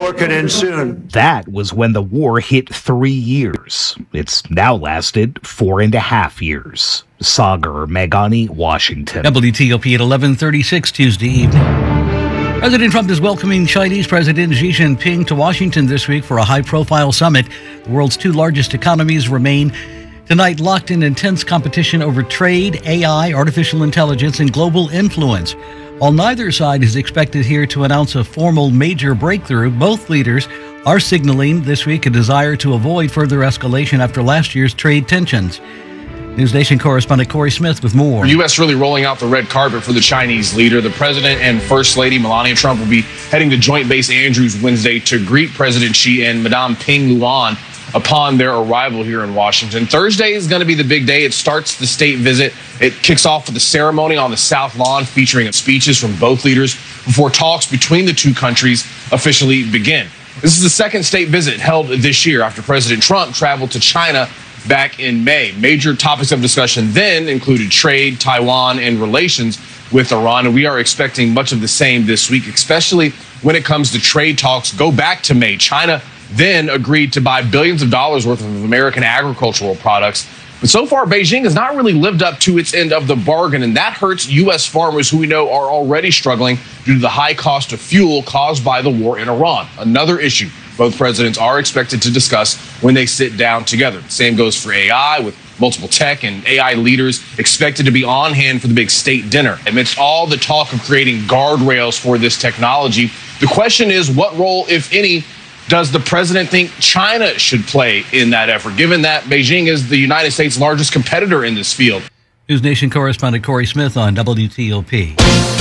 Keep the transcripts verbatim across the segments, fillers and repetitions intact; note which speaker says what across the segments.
Speaker 1: war could end soon.
Speaker 2: That was when the war hit three years. It's now lasted four and a half years. Sagar Meghani, Washington.
Speaker 3: W T O P at eleven thirty-six Tuesday evening. President Trump is welcoming Chinese President Xi Jinping to Washington this week for a high-profile summit. The world's two largest economies remain tonight locked in intense competition over trade, A I, artificial intelligence, and global influence. While neither side is expected here to announce a formal major breakthrough, both leaders are signaling this week a desire to avoid further escalation after last year's trade tensions. News Nation correspondent Corey Smith with more.
Speaker 4: The U S really rolling out the red carpet for the Chinese leader. The president and First Lady Melania Trump will be heading to Joint Base Andrews Wednesday to greet President Xi and Madame Ping Luan upon their arrival here in Washington. Thursday is going to be the big day. It starts the state visit. It kicks off with a ceremony on the South Lawn featuring speeches from both leaders before talks between the two countries officially begin. This is the second state visit held this year after President Trump traveled to China back in May. Major topics of discussion then included trade, Taiwan, and relations with Iran. And we are expecting much of the same this week, especially when it comes to trade talks. Go back to May. China then agreed to buy billions of dollars worth of American agricultural products. But so far, Beijing has not really lived up to its end of the bargain, and that hurts U S farmers who we know are already struggling due to the high cost of fuel caused by the war in Iran. Another issue both presidents are expected to discuss when they sit down together. Same goes for A I, with multiple tech and A I leaders expected to be on hand for the big state dinner. Amidst all the talk of creating guardrails for this technology, the question is, what role, if any, does the president think China should play in that effort, given that Beijing is the United States' largest competitor in this field?
Speaker 3: News Nation correspondent Corey Smith on W T O P.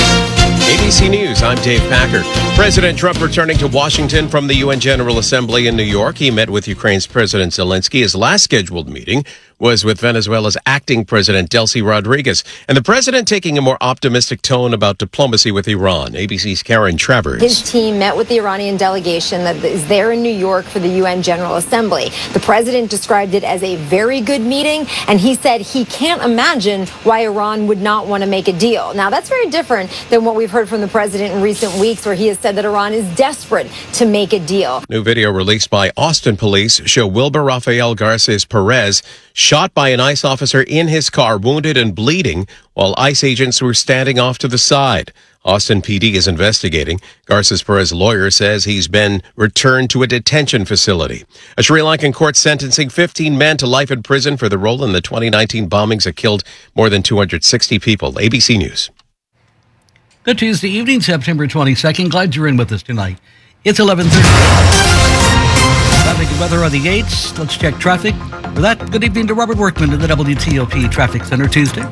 Speaker 5: A B C News, I'm Dave Packer. President Trump returning to Washington from the U N General Assembly in New York. He met with Ukraine's President Zelensky. His last scheduled meeting was with Venezuela's acting president, Delcy Rodriguez. And the president taking a more optimistic tone about diplomacy with Iran. A B C's Karen Travers.
Speaker 6: His team met with the Iranian delegation that is there in New York for the U N General Assembly. The president described it as a very good meeting, and he said he can't imagine why Iran would not want to make a deal. Now, that's very different than what we've heard from the president in recent weeks, where he has said that Iran is desperate to make a deal.
Speaker 5: New video released by Austin police show Wilber Rafael Garces Perez shot by an ICE officer in his car, wounded and bleeding, while ICE agents were standing off to the side. Austin P D is investigating. Garces Perez's lawyer says he's been returned to a detention facility. A Sri Lankan court sentencing fifteen men to life in prison for the role in the twenty nineteen bombings that killed more than two hundred sixty people. A B C News.
Speaker 3: Good Tuesday evening, September twenty-second. Glad you're in with us tonight. It's eleven thirty. Traffic and weather on the eights. Let's check traffic. For that, good evening to Robert Workman in the W T O P Traffic Center Tuesday.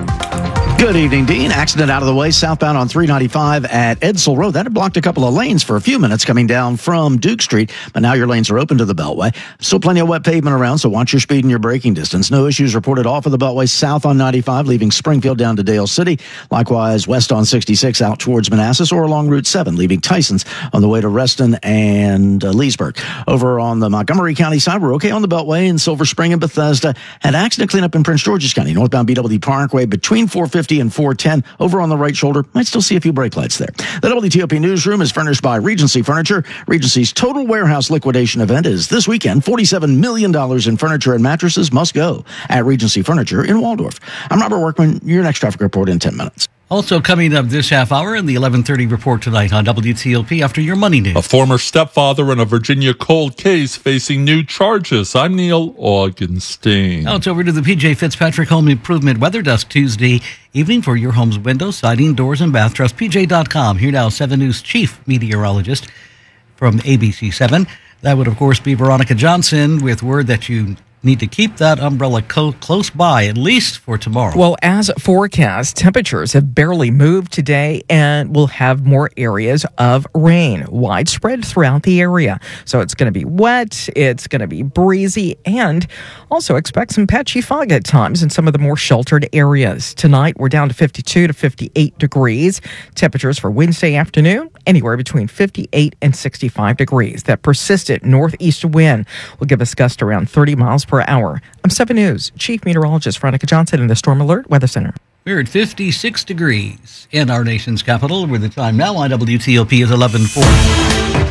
Speaker 7: Good evening, Dean. Accident out of the way, southbound on three ninety-five at Edsel Road. That had blocked a couple of lanes for a few minutes coming down from Duke Street, but now your lanes are open to the Beltway. Still plenty of wet pavement around, so watch your speed and your braking distance. No issues reported off of the Beltway south on ninety-five, leaving Springfield down to Dale City. Likewise, west on sixty-six out towards Manassas, or along Route seven, leaving Tysons on the way to Reston and uh, Leesburg. Over on the Montgomery County side, we're okay on the Beltway in Silver Spring and Bethesda. Had accident cleanup in Prince George's County, northbound B W Parkway between four fifty and four ten. Over on the right shoulder, might still see a few brake lights there. The W T O P Newsroom is furnished by Regency Furniture. Regency's total warehouse liquidation event is this weekend. forty-seven million dollars in furniture and mattresses must go at Regency Furniture in Waldorf. I'm Robert Workman. Your next traffic report in ten minutes.
Speaker 3: Also coming up this half hour in the eleven thirty report tonight on W T O P after your money news.
Speaker 8: A former stepfather in a Virginia cold case facing new charges. I'm Neil Augenstein.
Speaker 3: Now it's over to the P J Fitzpatrick Home Improvement Weather Desk Tuesday evening for your home's windows, siding, doors, and bath. Trust P J dot com. Here now, seven News chief meteorologist from A B C seven. That would, of course, be Veronica Johnson with word that you need to keep that umbrella co- close by, at least for tomorrow.
Speaker 9: Well, as forecast, temperatures have barely moved today, and we'll have more areas of rain widespread throughout the area. So it's going to be wet, it's going to be breezy, and also expect some patchy fog at times in some of the more sheltered areas. Tonight, we're down to fifty-two to fifty-eight degrees. Temperatures for Wednesday afternoon, anywhere between fifty-eight and sixty-five degrees. That persistent northeast wind will give us gusts around thirty miles per hour. I'm seven News Chief Meteorologist Veronica Johnson in the Storm Alert Weather Center.
Speaker 3: We're at fifty-six degrees in our nation's capital, where the time now on W T O P is eleven forty.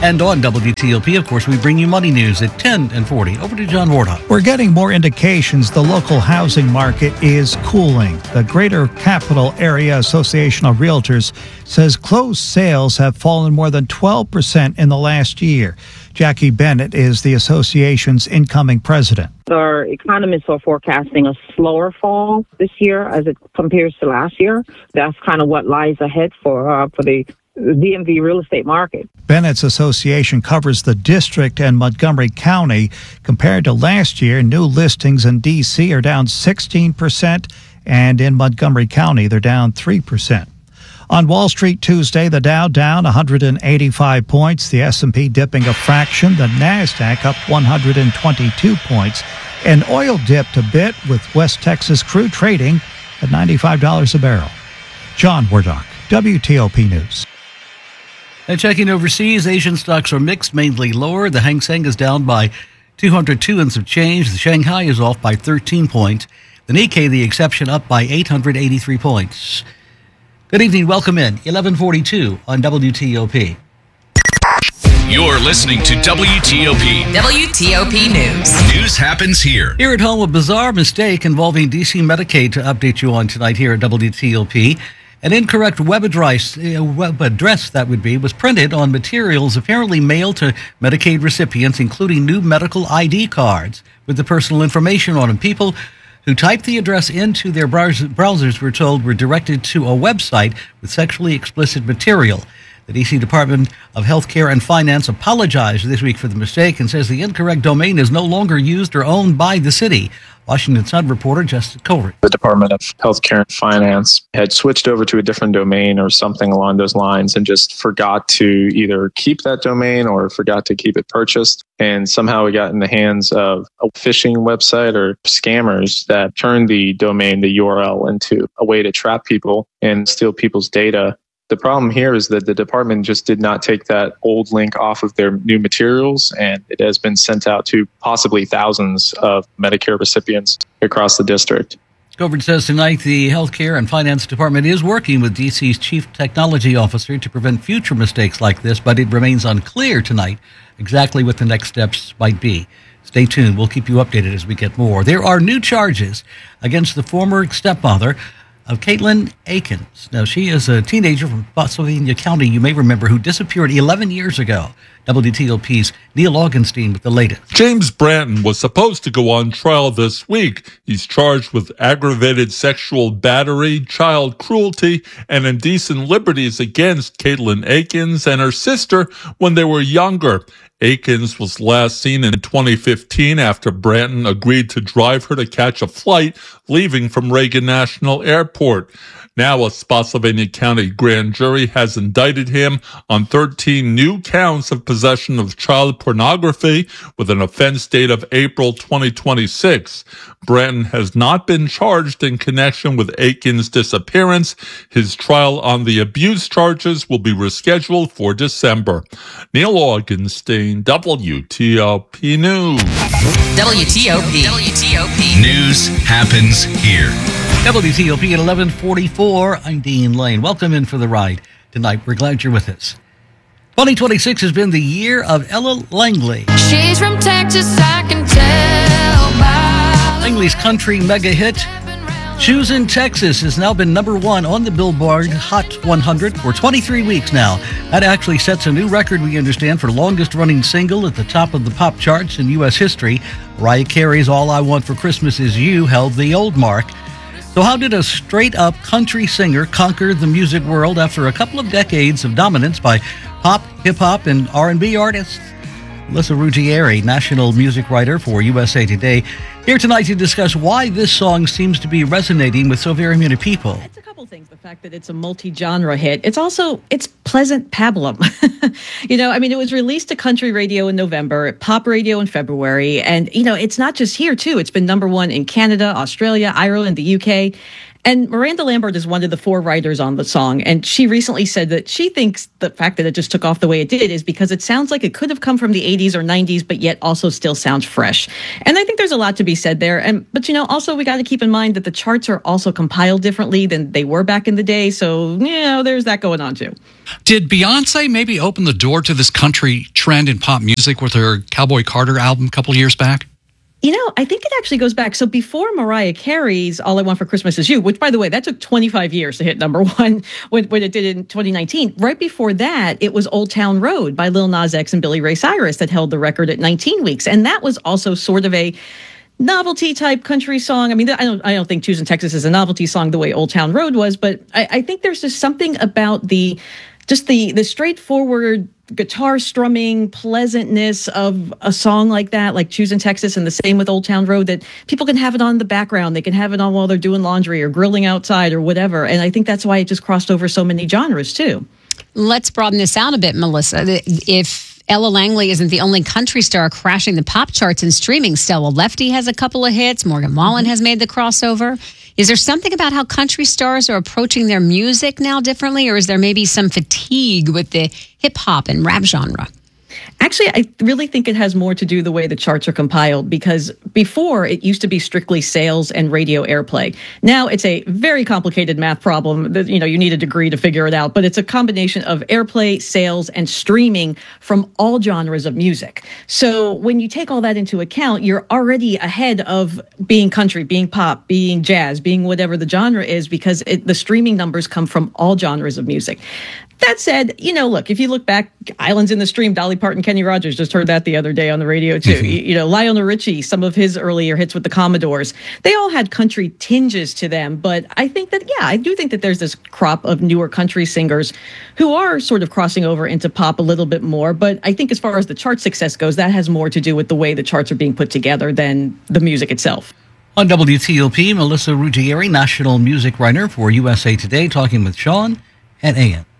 Speaker 3: And on W T O P, of course, we bring you money news at ten and forty. Over to John Wardock.
Speaker 1: We're getting more indications the local housing market is cooling. The Greater Capital Area Association of Realtors says closed sales have fallen more than twelve percent in the last year. Jackie Bennett is the association's incoming president.
Speaker 10: Our economists are forecasting a slower fall this year as it compares to last year. That's kind of what lies ahead for uh, for the D M V real estate market.
Speaker 1: Bennett's association covers the district and Montgomery County. Compared to last year, new listings in D C are down sixteen percent, and in Montgomery County, they're down three percent. On Wall Street Tuesday, the Dow down one hundred eighty-five points, the S and P dipping a fraction, the NASDAQ up one hundred twenty-two points, and oil dipped a bit with West Texas crude trading at ninety-five dollars a barrel. John Wardock, W T O P News.
Speaker 3: And checking overseas, Asian stocks are mixed, mainly lower. The Hang Seng is down by two hundred two and some change. The Shanghai is off by thirteen points. The Nikkei, the exception, up by eight hundred eighty-three points. Good evening. Welcome in. eleven forty-two on W T O P.
Speaker 11: You're listening to W T O P.
Speaker 12: W T O P News.
Speaker 11: News happens here.
Speaker 3: Here at home, a bizarre mistake involving D C Medicaid to update you on tonight here at W T O P. An incorrect web address, uh, web address that would be, was printed on materials apparently mailed to Medicaid recipients, including new medical I D cards with the personal information on them. People who typed the address into their browsers, we're told, were directed to a website with sexually explicit material. The D C Department of Health Care and Finance apologized this week for the mistake and says the incorrect domain is no longer used or owned by the city. Washington Sun reporter Justin Colbert.
Speaker 13: The Department of Health Care and Finance had switched over to a different domain or something along those lines and just forgot to either keep that domain or forgot to keep it purchased. And somehow it got in the hands of a phishing website or scammers that turned the domain, the U R L, into a way to trap people and steal people's data. The problem here is that the department just did not take that old link off of their new materials, and it has been sent out to possibly thousands of Medicare recipients across the district.
Speaker 3: Governor says tonight the Health Care and Finance Department is working with D C's Chief Technology Officer to prevent future mistakes like this, but it remains unclear tonight exactly what the next steps might be. Stay tuned. We'll keep you updated as we get more. There are new charges against the former stepmother of Caitlin Akins. Now, she is a teenager from Spotsylvania County, you may remember, who disappeared eleven years ago. W T O P's Neil Augenstein with the latest.
Speaker 8: James Branton was supposed to go on trial this week. He's charged with aggravated sexual battery, child cruelty, and indecent liberties against Caitlin Akins and her sister when they were younger. Akins was last seen in twenty fifteen after Branton agreed to drive her to catch a flight leaving from Reagan National Airport. Now a Spotsylvania County grand jury has indicted him on thirteen new counts of possession of child pornography with an offense date of April twenty twenty-six. Branton has not been charged in connection with Akins' disappearance. His trial on the abuse charges will be rescheduled for December. Neil Augenstein, W T O P News.
Speaker 12: W T O P. W T O P.
Speaker 11: News happens here.
Speaker 3: W T O P at eleven forty-four. I'm Dean Lane. Welcome in for the ride tonight. We're glad you're with us. twenty twenty-six has been the year of Ella Langley.
Speaker 14: She's from Texas, I can tell by
Speaker 3: Langley's country mega hit, Shoes in Texas, has now been number one on the Billboard Hot one hundred for twenty-three weeks now. That actually sets a new record, we understand, for longest running single at the top of the pop charts in U S history. Mariah Carey's All I Want for Christmas Is You held the old mark. So how did a straight-up country singer conquer the music world after a couple of decades of dominance by pop, hip-hop, and R and B artists? Melissa Ruggieri, national music writer for U S A Today, here tonight to discuss why this song seems to be resonating with so very many people.
Speaker 15: It's a couple things. The fact that it's a multi-genre hit. It's also, it's pleasant pablum. You know, I mean, it was released to country radio in November, pop radio in February. And, you know, it's not just here, too. It's been number one in Canada, Australia, Ireland, the U K. And Miranda Lambert is one of the four writers on the song. And she recently said that she thinks the fact that it just took off the way it did is because it sounds like it could have come from the eighties or nineties, but yet also still sounds fresh. And I think there's a lot to be said there. And But, you know, also we got to keep in mind that the charts are also compiled differently than they were back in the day. So, you know, there's that going on, too.
Speaker 16: Did Beyonce maybe open the door to this country trend in pop music with her Cowboy Carter album a couple of years back?
Speaker 15: You know, I think it actually goes back. So before Mariah Carey's All I Want for Christmas Is You, which, by the way, that took twenty-five years to hit number one when, when it did in twenty nineteen. Right before that, it was Old Town Road by Lil Nas X and Billy Ray Cyrus that held the record at nineteen weeks. And that was also sort of a novelty type country song. I mean, I don't I don't think Choosing Texas is a novelty song the way Old Town Road was, but I, I think there's just something about the just the the straightforward guitar strumming pleasantness of a song like that, like Choosing Texas, and the same with Old Town Road, that people can have it on in the background. They can have it on while they're doing laundry or grilling outside or whatever. And I think that's why it just crossed over so many genres too.
Speaker 17: Let's broaden this out a bit, Melissa. If Ella Langley isn't the only country star crashing the pop charts and streaming, Stella Lefty has a couple of hits. Morgan Wallen has made the crossover. Is there something about how country stars are approaching their music now differently, or is there maybe some fatigue with the hip hop and rap genre?
Speaker 15: Actually, I really think it has more to do the way the charts are compiled, because before it used to be strictly sales and radio airplay. Now it's a very complicated math problem that, you know, you need a degree to figure it out, but it's a combination of airplay, sales, and streaming from all genres of music. So when you take all that into account, you're already ahead of being country, being pop, being jazz, being whatever the genre is, because it, the streaming numbers come from all genres of music. That said, you know, look, if you look back, Islands in the Stream, Dolly Parton, Kenny Rogers, just heard that the other day on the radio, too. you, you know, Lionel Richie, some of his earlier hits with the Commodores, they all had country tinges to them. But I think that, yeah, I do think that there's this crop of newer country singers who are sort of crossing over into pop a little bit more. But I think as far as the chart success goes, that has more to do with the way the charts are being put together than the music itself.
Speaker 3: On W T O P, Melissa Ruggieri, national music writer for U S A Today, talking with Sean at A M.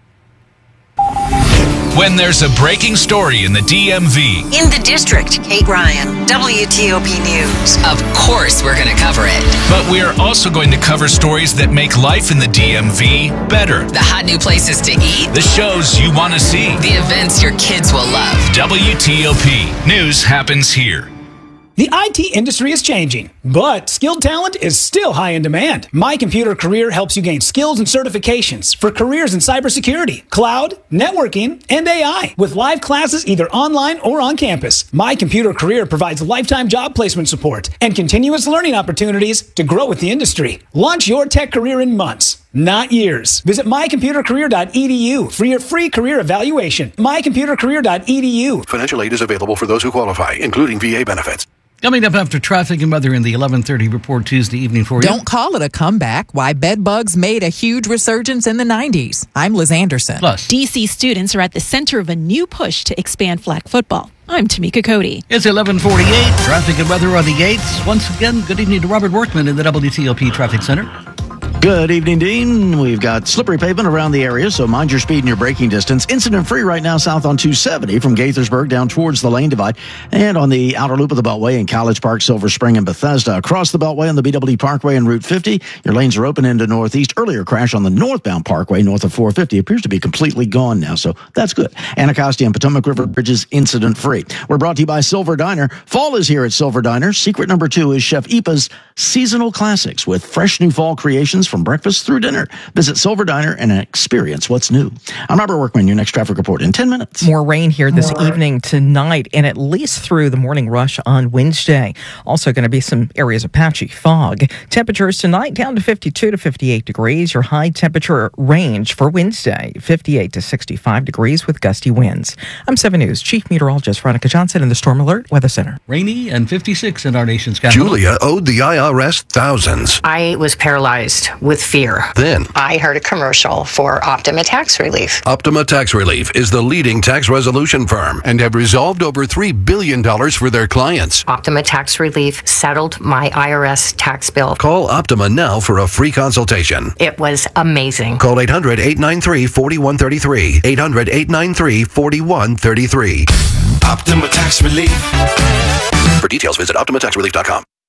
Speaker 11: When there's a breaking story in the D M V.
Speaker 12: In the district, Kate Ryan, W T O P News. Of course we're going to cover it.
Speaker 11: But we're also going to cover stories that make life in the D M V better.
Speaker 12: The hot new places to eat.
Speaker 11: The shows you want to see.
Speaker 12: The events your kids will love.
Speaker 11: W T O P. News happens here.
Speaker 18: The I T industry is changing, but skilled talent is still high in demand. My Computer Career helps you gain skills and certifications for careers in cybersecurity, cloud, networking, and A I, with live classes either online or on campus. My Computer Career provides lifetime job placement support and continuous learning opportunities to grow with the industry. Launch your tech career in months, not years. Visit my computer career dot e d u for your free career evaluation. my computer career dot e d u.
Speaker 19: Financial aid is available for those who qualify, including V A benefits.
Speaker 3: Coming up after traffic and weather in the eleven thirty report Tuesday evening for you.
Speaker 20: Don't call it a comeback. Why bed bugs made a huge resurgence in the nineties. I'm Liz Anderson.
Speaker 3: Plus,
Speaker 21: D C students are at the center of a new push to expand flag football. I'm Tamika Cody.
Speaker 3: It's eleven forty-eight. Traffic and weather on the eights. Once again, good evening to Robert Workman in the W T O P Traffic Center.
Speaker 7: Good evening, Dean. We've got slippery pavement around the area, so mind your speed and your braking distance. Incident-free right now south on two seventy from Gaithersburg down towards the lane divide, and on the outer loop of the Beltway in College Park, Silver Spring, and Bethesda. Across the Beltway on the B W Parkway and Route fifty, your lanes are open into northeast. Earlier crash on the northbound Parkway north of four fifty appears to be completely gone now, so that's good. Anacostia and Potomac River Bridges incident-free. We're brought to you by Silver Diner. Fall is here at Silver Diner. Secret number two is Chef Ipa's Seasonal Classics with fresh new fall creations from breakfast through dinner. Visit Silver Diner and experience what's new. I'm Robert Workman, your next traffic report in ten minutes.
Speaker 9: More rain here this
Speaker 7: More.
Speaker 9: evening, tonight, and at least through the morning rush on Wednesday. Also going to be some areas of patchy fog. Temperatures tonight down to fifty-two to fifty-eight degrees. Your high temperature range for Wednesday, fifty-eight to sixty-five degrees with gusty winds. I'm seven News Chief Meteorologist Veronica Johnson in the Storm Alert Weather Center.
Speaker 3: Rainy and fifty-six in our nation's capital.
Speaker 19: Julia owed the I R S thousands.
Speaker 22: I was paralyzed with fear.
Speaker 19: Then,
Speaker 22: I heard a commercial for Optima Tax Relief.
Speaker 19: Optima Tax Relief is the leading tax resolution firm and have resolved over three billion dollars for their clients.
Speaker 22: Optima Tax Relief settled my I R S tax bill.
Speaker 19: Call Optima now for a free consultation.
Speaker 22: It was amazing.
Speaker 19: Call eight hundred, eight nine three, four one three three. eight hundred, eight nine three, four one three three.
Speaker 23: Optima Tax Relief.
Speaker 19: For details, visit optima tax relief dot com.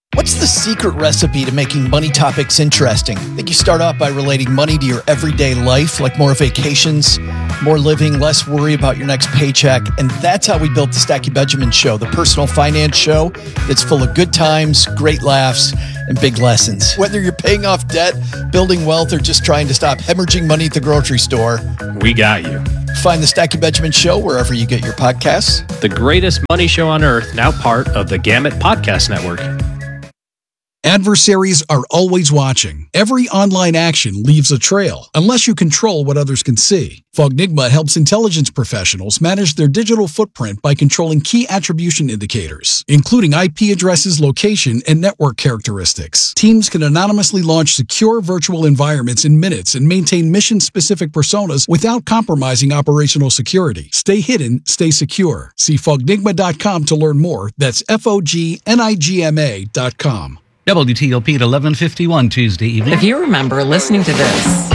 Speaker 2: What's the secret recipe to making money topics interesting? I think you start off by relating money to your everyday life, like more vacations, more living, less worry about your next paycheck. And that's how we built the Stacey Benjamin Show, the personal finance show that's full of good times, great laughs, and big lessons. Whether you're paying off debt, building wealth, or just trying to stop hemorrhaging money at the grocery store,
Speaker 4: we got you.
Speaker 2: Find the Stacey Benjamin Show wherever you get your podcasts.
Speaker 4: The greatest money show on earth, now part of the Gamut Podcast Network.
Speaker 23: Adversaries are always watching. Every online action leaves a trail, unless you control what others can see. Fognigma helps intelligence professionals manage their digital footprint by controlling key attribution indicators, including I P addresses, location, and network characteristics. Teams can anonymously launch secure virtual environments in minutes and maintain mission-specific personas without compromising operational security. Stay hidden, stay secure. See fognigma dot com to learn more. That's F O G N I G M A dot com.
Speaker 3: W T O P at eleven fifty-one Tuesday evening.
Speaker 24: If you remember listening to this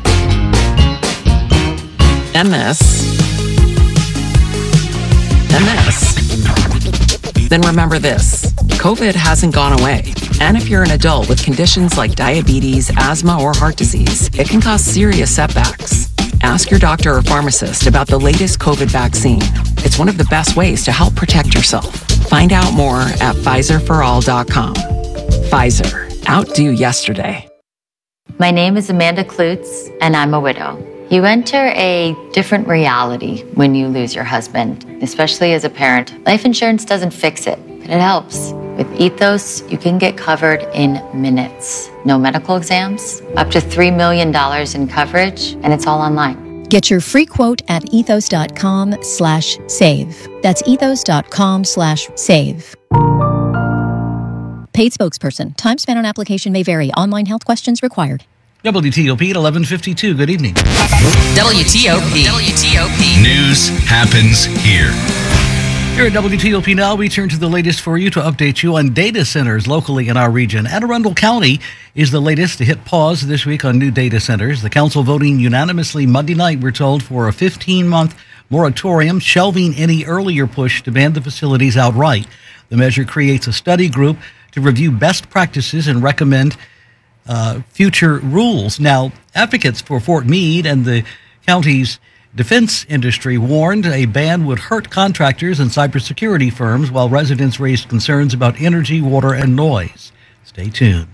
Speaker 24: and this and this, then remember this. COVID hasn't gone away. And if you're an adult with conditions like diabetes, asthma, or heart disease, it can cause serious setbacks. Ask your doctor or pharmacist about the latest COVID vaccine. It's one of the best ways to help protect yourself. Find out more at Pfizer for all dot com. Pfizer, outdo yesterday.
Speaker 25: My name is Amanda Klutz, and I'm a widow. You enter a different reality when you lose your husband, especially as a parent. Life insurance doesn't fix it, but it helps. With Ethos, you can get covered in minutes. No medical exams, up to three million dollars in coverage, and it's all online.
Speaker 26: Get your free quote at ethos dot com slash save. That's ethos dot com slash save. Paid spokesperson. Time spent on application may vary. Online health questions required.
Speaker 3: W T O P at eleven fifty-two. Good evening.
Speaker 12: W T O P. W T O P.
Speaker 11: News happens here.
Speaker 3: Here at W T O P Now, we turn to the latest for you to update you on data centers locally in our region. Anne Arundel County is the latest to hit pause this week on new data centers. The council voting unanimously Monday night, we're told, for a fifteen-month moratorium, shelving any earlier push to ban the facilities outright. The measure creates a study group to review best practices and recommend uh, future rules. Now, advocates for Fort Meade and the county's defense industry warned a ban would hurt contractors and cybersecurity firms, while residents raised concerns about energy, water, and noise. Stay tuned.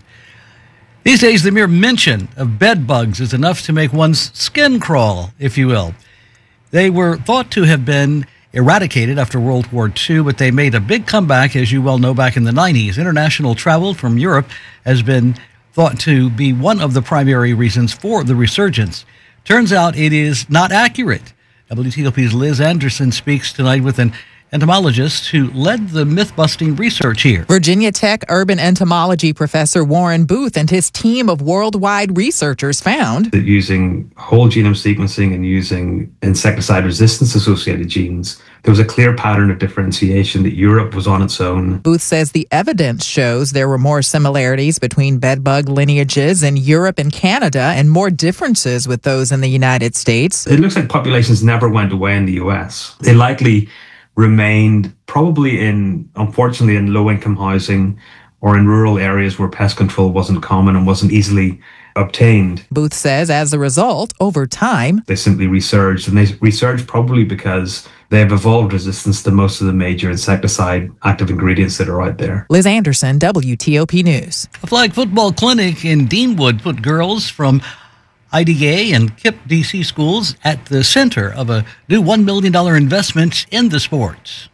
Speaker 3: These days, the mere mention of bed bugs is enough to make one's skin crawl, if you will. They were thought to have been eradicated after World War Two, but they made a big comeback, as you well know, back in the nineties. International travel from Europe has been thought to be one of the primary reasons for the resurgence. Turns out it is not accurate. W T O P's Liz Anderson speaks tonight with an entomologist who led the myth-busting research here.
Speaker 20: Virginia Tech urban entomology professor Warren Booth and his team of worldwide researchers found
Speaker 27: that using whole genome sequencing and using insecticide resistance associated genes, there was a clear pattern of differentiation that Europe was on its own.
Speaker 20: Booth says the evidence shows there were more similarities between bedbug lineages in Europe and Canada and more differences with those in the United States.
Speaker 27: It looks like populations never went away in the U S. They likely remained probably in, unfortunately, in low-income housing or in rural areas where pest control wasn't common and wasn't easily obtained.
Speaker 20: Booth says as a result, over time,
Speaker 27: they simply resurged, and they resurged probably because they have evolved resistance to most of the major insecticide active ingredients that are out there.
Speaker 20: Liz Anderson, W T O P News.
Speaker 3: A flag football clinic in Deanwood put girls from I D A and K I P D C schools at the center of a new one million dollars investment in the sports.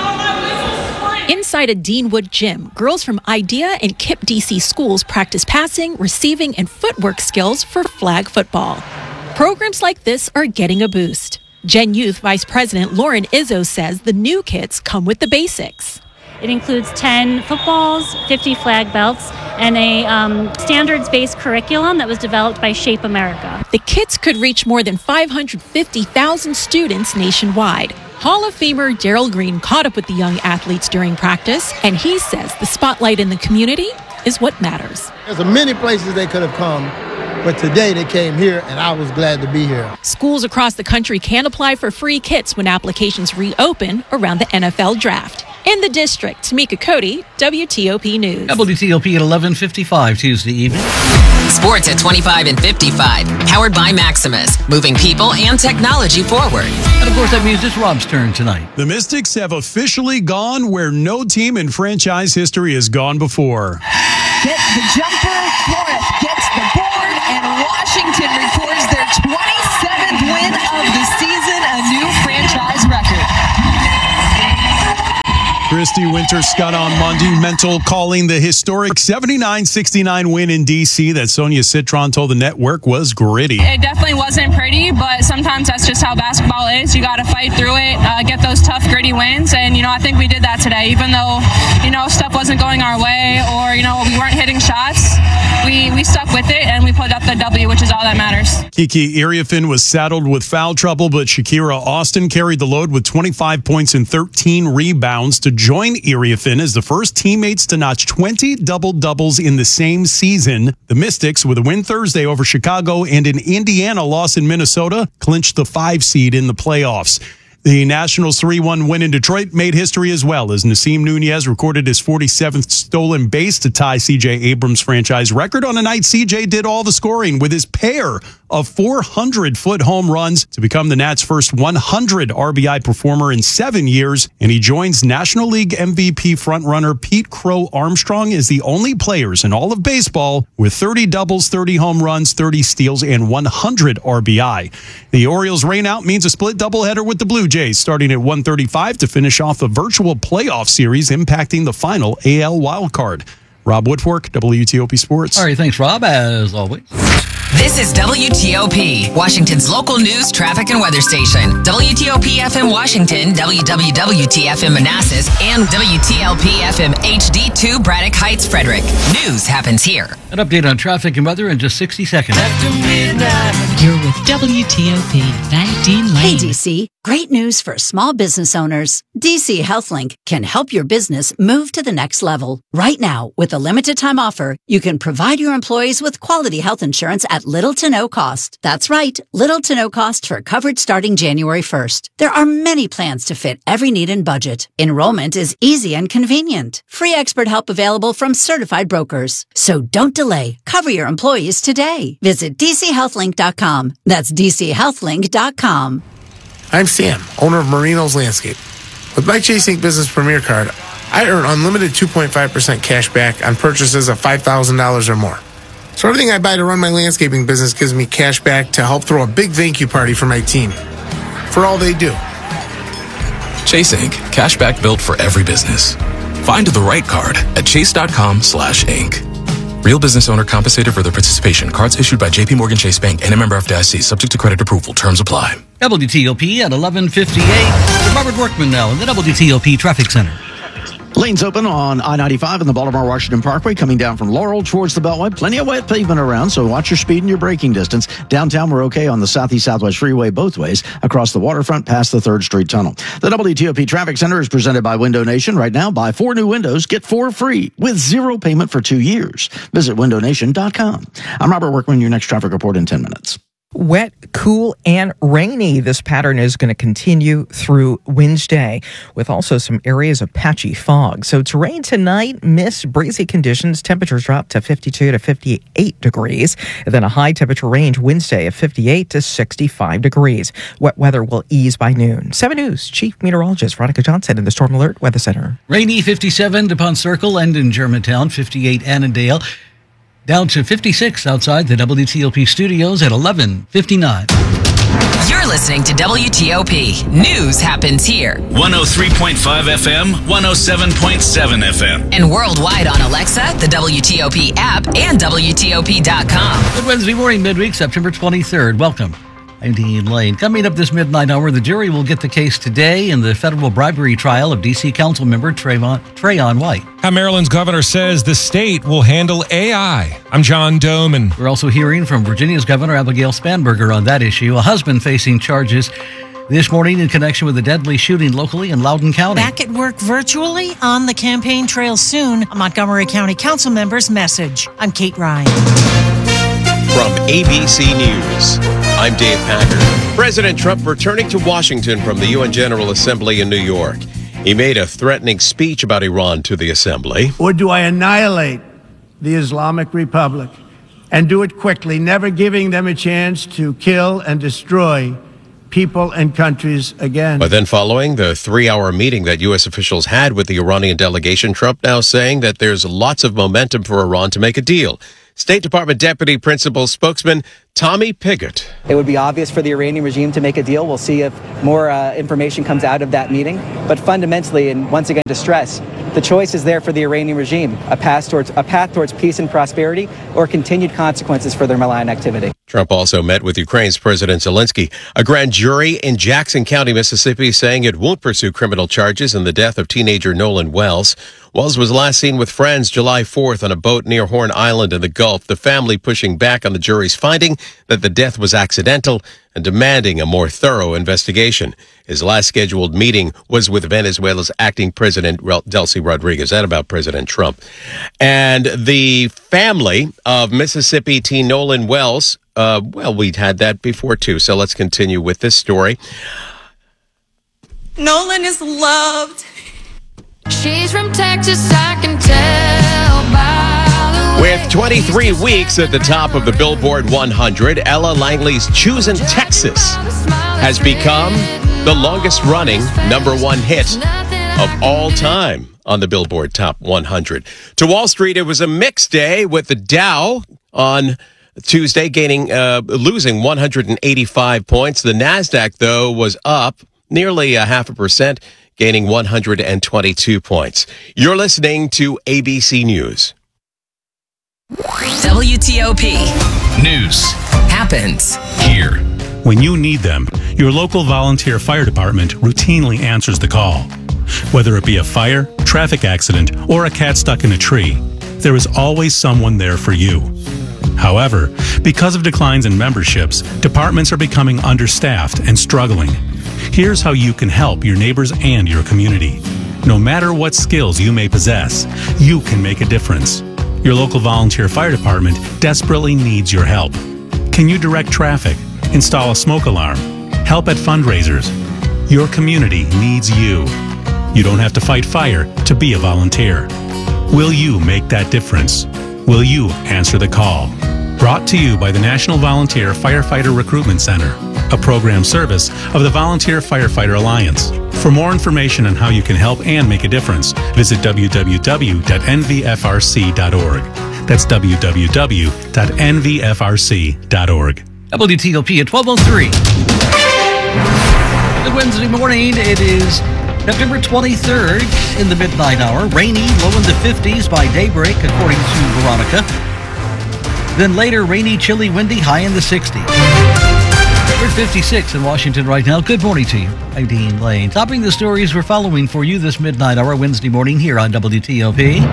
Speaker 21: Inside a Deanwood gym, girls from IDEA and K I P D C schools practice passing, receiving, and footwork skills for flag football. Programs like this are getting a boost. Gen Youth Vice President Lauren Izzo says the new kits come with the basics.
Speaker 28: It includes ten footballs, fifty flag belts, and a um, standards-based curriculum that was developed by Shape America.
Speaker 21: The kits could reach more than five hundred fifty thousand students nationwide. Hall of Famer Daryl Green caught up with the young athletes during practice, and he says the spotlight in the community is what matters.
Speaker 29: There's many places they could have come, but today they came here, and I was glad to be here.
Speaker 21: Schools across the country can apply for free kits when applications reopen around the N F L draft. In the district, Tamika Cody, W T O P News.
Speaker 3: W T O P at eleven fifty-five Tuesday evening.
Speaker 24: Sports at twenty-five and fifty-five. Powered by Maximus. Moving people and technology forward.
Speaker 3: And of course, that means it's Rob's turn tonight.
Speaker 1: The Mystics have officially gone where no team in franchise history has gone before.
Speaker 5: Gets the jumper, Torres gets the board, and Washington records their twenty-seventh win of the season, a new franchise record.
Speaker 1: Christy Winter-Scott on Monday Mental calling the historic seventy-nine sixty-nine win in D C that Sonia Citron told the network was gritty.
Speaker 6: It definitely wasn't pretty, but sometimes that's just how basketball is. You got to fight through it, uh, get those tough, gritty wins, and, you know, I think we did that today. Even though, you know, stuff wasn't going our way or, you know, we weren't hitting shots, we, we stuck with it, and we put up the W, which is all that matters.
Speaker 1: Kiki Iriafen was saddled with foul trouble, but Shakira Austin carried the load with twenty-five points and thirteen rebounds to join Iriafen as the first teammates to notch twenty double-doubles in the same season. The Mystics, with a win Thursday over Chicago and an Indiana loss in Minnesota, clinched the five seed in the playoffs. The Nationals' three one win in Detroit made history as well as Nasim Nunez recorded his forty-seventh stolen base to tie C J Abrams' franchise record on a night C J did all the scoring with his pair of four hundred foot home runs to become the Nats' first one hundred R B I performer in seven years, and he joins National League M V P frontrunner Pete Crow Armstrong as the only players in all of baseball with thirty doubles, thirty home runs, thirty steals, and one hundred R B I. The Orioles' rainout means a split doubleheader with the Blue Jays starting at one thirty-five to finish off a virtual playoff series impacting the final A L wildcard. Rob Woodfork, W T O P Sports.
Speaker 3: All right, thanks, Rob, as always.
Speaker 24: This is W T O P, Washington's local news, traffic, and weather station. W T O P F M Washington, W W W T F M Manassas, and W T L P F M H D two Braddock Heights, Frederick. News happens here.
Speaker 3: An update on traffic and weather in just sixty seconds.
Speaker 8: You're with W T O P. I'm Dean Lane.
Speaker 10: Hey, D C. Great news for small business owners. D C HealthLink can help your business move to the next level. Right now, with a limited time offer, you can provide your employees with quality health insurance at little to no cost. That's right, little to no cost for coverage starting January first. There are many plans to fit every need and budget. Enrollment is easy and convenient. Free expert help available from certified brokers. So don't delay. Cover your employees today. Visit D C health link dot com. That's D C health link dot com.
Speaker 13: I'm Sam, owner of Marino's Landscape. With my Chase Ink Business Premier Card, I earn unlimited two point five percent cash back on purchases of five thousand dollars or more. So everything I buy to run my landscaping business gives me cash back to help throw a big thank you party for my team. For all they do.
Speaker 14: Chase Ink. Cashback built for every business. Find the right card at chase.com slash ink. Real business owner compensated for their participation. Cards issued by J P Morgan Chase Bank and a member of F D I C. Subject to credit approval. Terms apply.
Speaker 3: W T O P at eleven fifty-eight. Robert Workman now in the W T O P Traffic Center.
Speaker 7: Lanes open on I ninety-five and the Baltimore-Washington Parkway coming down from Laurel towards the Beltway. Plenty of wet pavement around, so watch your speed and your braking distance. Downtown, we're okay on the Southeast-Southwest Freeway both ways across the waterfront past the third Street Tunnel. The W T O P Traffic Center is presented by Window Nation. Right now, buy four new windows, get four free with zero payment for two years. Visit window nation dot com. I'm Robert Workman, your next traffic report in ten minutes.
Speaker 9: Wet, cool, and rainy. This pattern is going to continue through Wednesday with also some areas of patchy fog. So it's rain tonight, mist, breezy conditions. Temperatures drop to fifty-two to fifty-eight degrees. And then a high temperature range Wednesday of fifty-eight to sixty-five degrees. Wet weather will ease by noon. seven News Chief Meteorologist Veronica Johnson in the Storm Alert Weather Center.
Speaker 3: Rainy fifty-seven to Pond Circle and in Germantown, fifty-eight Annandale. Down to fifty-six outside the W T O P studios at eleven fifty-nine.
Speaker 24: You're listening to W T O P. News happens here.
Speaker 11: one oh three point five F M, one oh seven point seven F M.
Speaker 24: And worldwide on Alexa, the W T O P app, and W T O P dot com.
Speaker 3: Good Wednesday morning, midweek, September twenty-third. Welcome. I'm Dean Lane. Coming up this midnight hour, the jury will get the case today in the federal bribery trial of D C Council member Trayvon, Trayon White.
Speaker 16: How Maryland's governor says the state will handle A I. I'm John Doman.
Speaker 3: We're also hearing from Virginia's Governor Abigail Spanberger on that issue. A husband facing charges this morning in connection with a deadly shooting locally in Loudoun County.
Speaker 17: Back at work virtually on the campaign trail soon. A Montgomery County Council member's message. I'm Kate Ryan.
Speaker 30: From A B C News, I'm Dave Packer. President Trump returning to Washington from the U N General Assembly in New York. He made a threatening speech about Iran to the assembly.
Speaker 2: Or do I annihilate the Islamic Republic and do it quickly, never giving them a chance to kill and destroy people and countries again?
Speaker 30: But then following the three-hour meeting that U S officials had with the Iranian delegation, Trump now saying that there's lots of momentum for Iran to make a deal. State Department Deputy Principal Spokesman Tommy Pigott.
Speaker 4: It would be obvious for the Iranian regime to make a deal. We'll see if more uh, information comes out of that meeting. But fundamentally, and once again to stress, the choice is there for the Iranian regime, a path towards a path towards peace and prosperity or continued consequences for their malign activity.
Speaker 30: Trump also met with Ukraine's President Zelensky. A grand jury in Jackson County, Mississippi, saying it won't pursue criminal charges in the death of teenager Nolan Wells. Wells was last seen with friends July fourth on a boat near Horn Island in the Gulf, the family pushing back on the jury's finding that the death was accidental and demanding a more thorough investigation. His last scheduled meeting was with Venezuela's acting president, Delcy Rodriguez. That about President Trump. And the family of Mississippi teen Nolan Wells, uh, well, we'd had that before, too. So let's continue with this story.
Speaker 12: Nolan is loved. She's from Texas, I can tell by the way.
Speaker 30: With twenty-three weeks at the top of the Billboard one hundred, Ella Langley's Choosin' Texas has become the longest-running number one hit of all time on the Billboard Top one hundred. To Wall Street, it was a mixed day with the Dow on Tuesday gaining, uh, losing one hundred eighty-five points. The NASDAQ, though, was up nearly a half a percent, gaining one hundred twenty-two points. You're listening to A B C News.
Speaker 15: W T O P
Speaker 11: News
Speaker 15: happens
Speaker 11: here.
Speaker 18: When you need them, your local volunteer fire department routinely answers the call. Whether it be a fire, traffic accident, or a cat stuck in a tree, there is always someone there for you. However, because of declines in memberships, departments are becoming understaffed and struggling. Here's how you can help your neighbors and your community. No matter what skills you may possess, you can make a difference. Your local volunteer fire department desperately needs your help. Can you direct traffic, install a smoke alarm, help at fundraisers? Your community needs you. You don't have to fight fire to be a volunteer. Will you make that difference? Will you answer the call? Brought to you by the National Volunteer Firefighter Recruitment Center, a program service of the Volunteer Firefighter Alliance. For more information on how you can help and make a difference, visit w w w dot n v f r c dot org. That's w w w dot n v f r c dot org.
Speaker 3: W T O P at twelve oh three. Good Wednesday morning. It is September twenty-third in the midnight hour. Rainy, low in the fifties by daybreak, according to Veronica. Then later, rainy, chilly, windy, high in the sixties. We're at fifty-six in Washington right now. Good morning to you. I'm Dean Lane. Topping the stories we're following for you this midnight hour, Wednesday morning here on W T O P.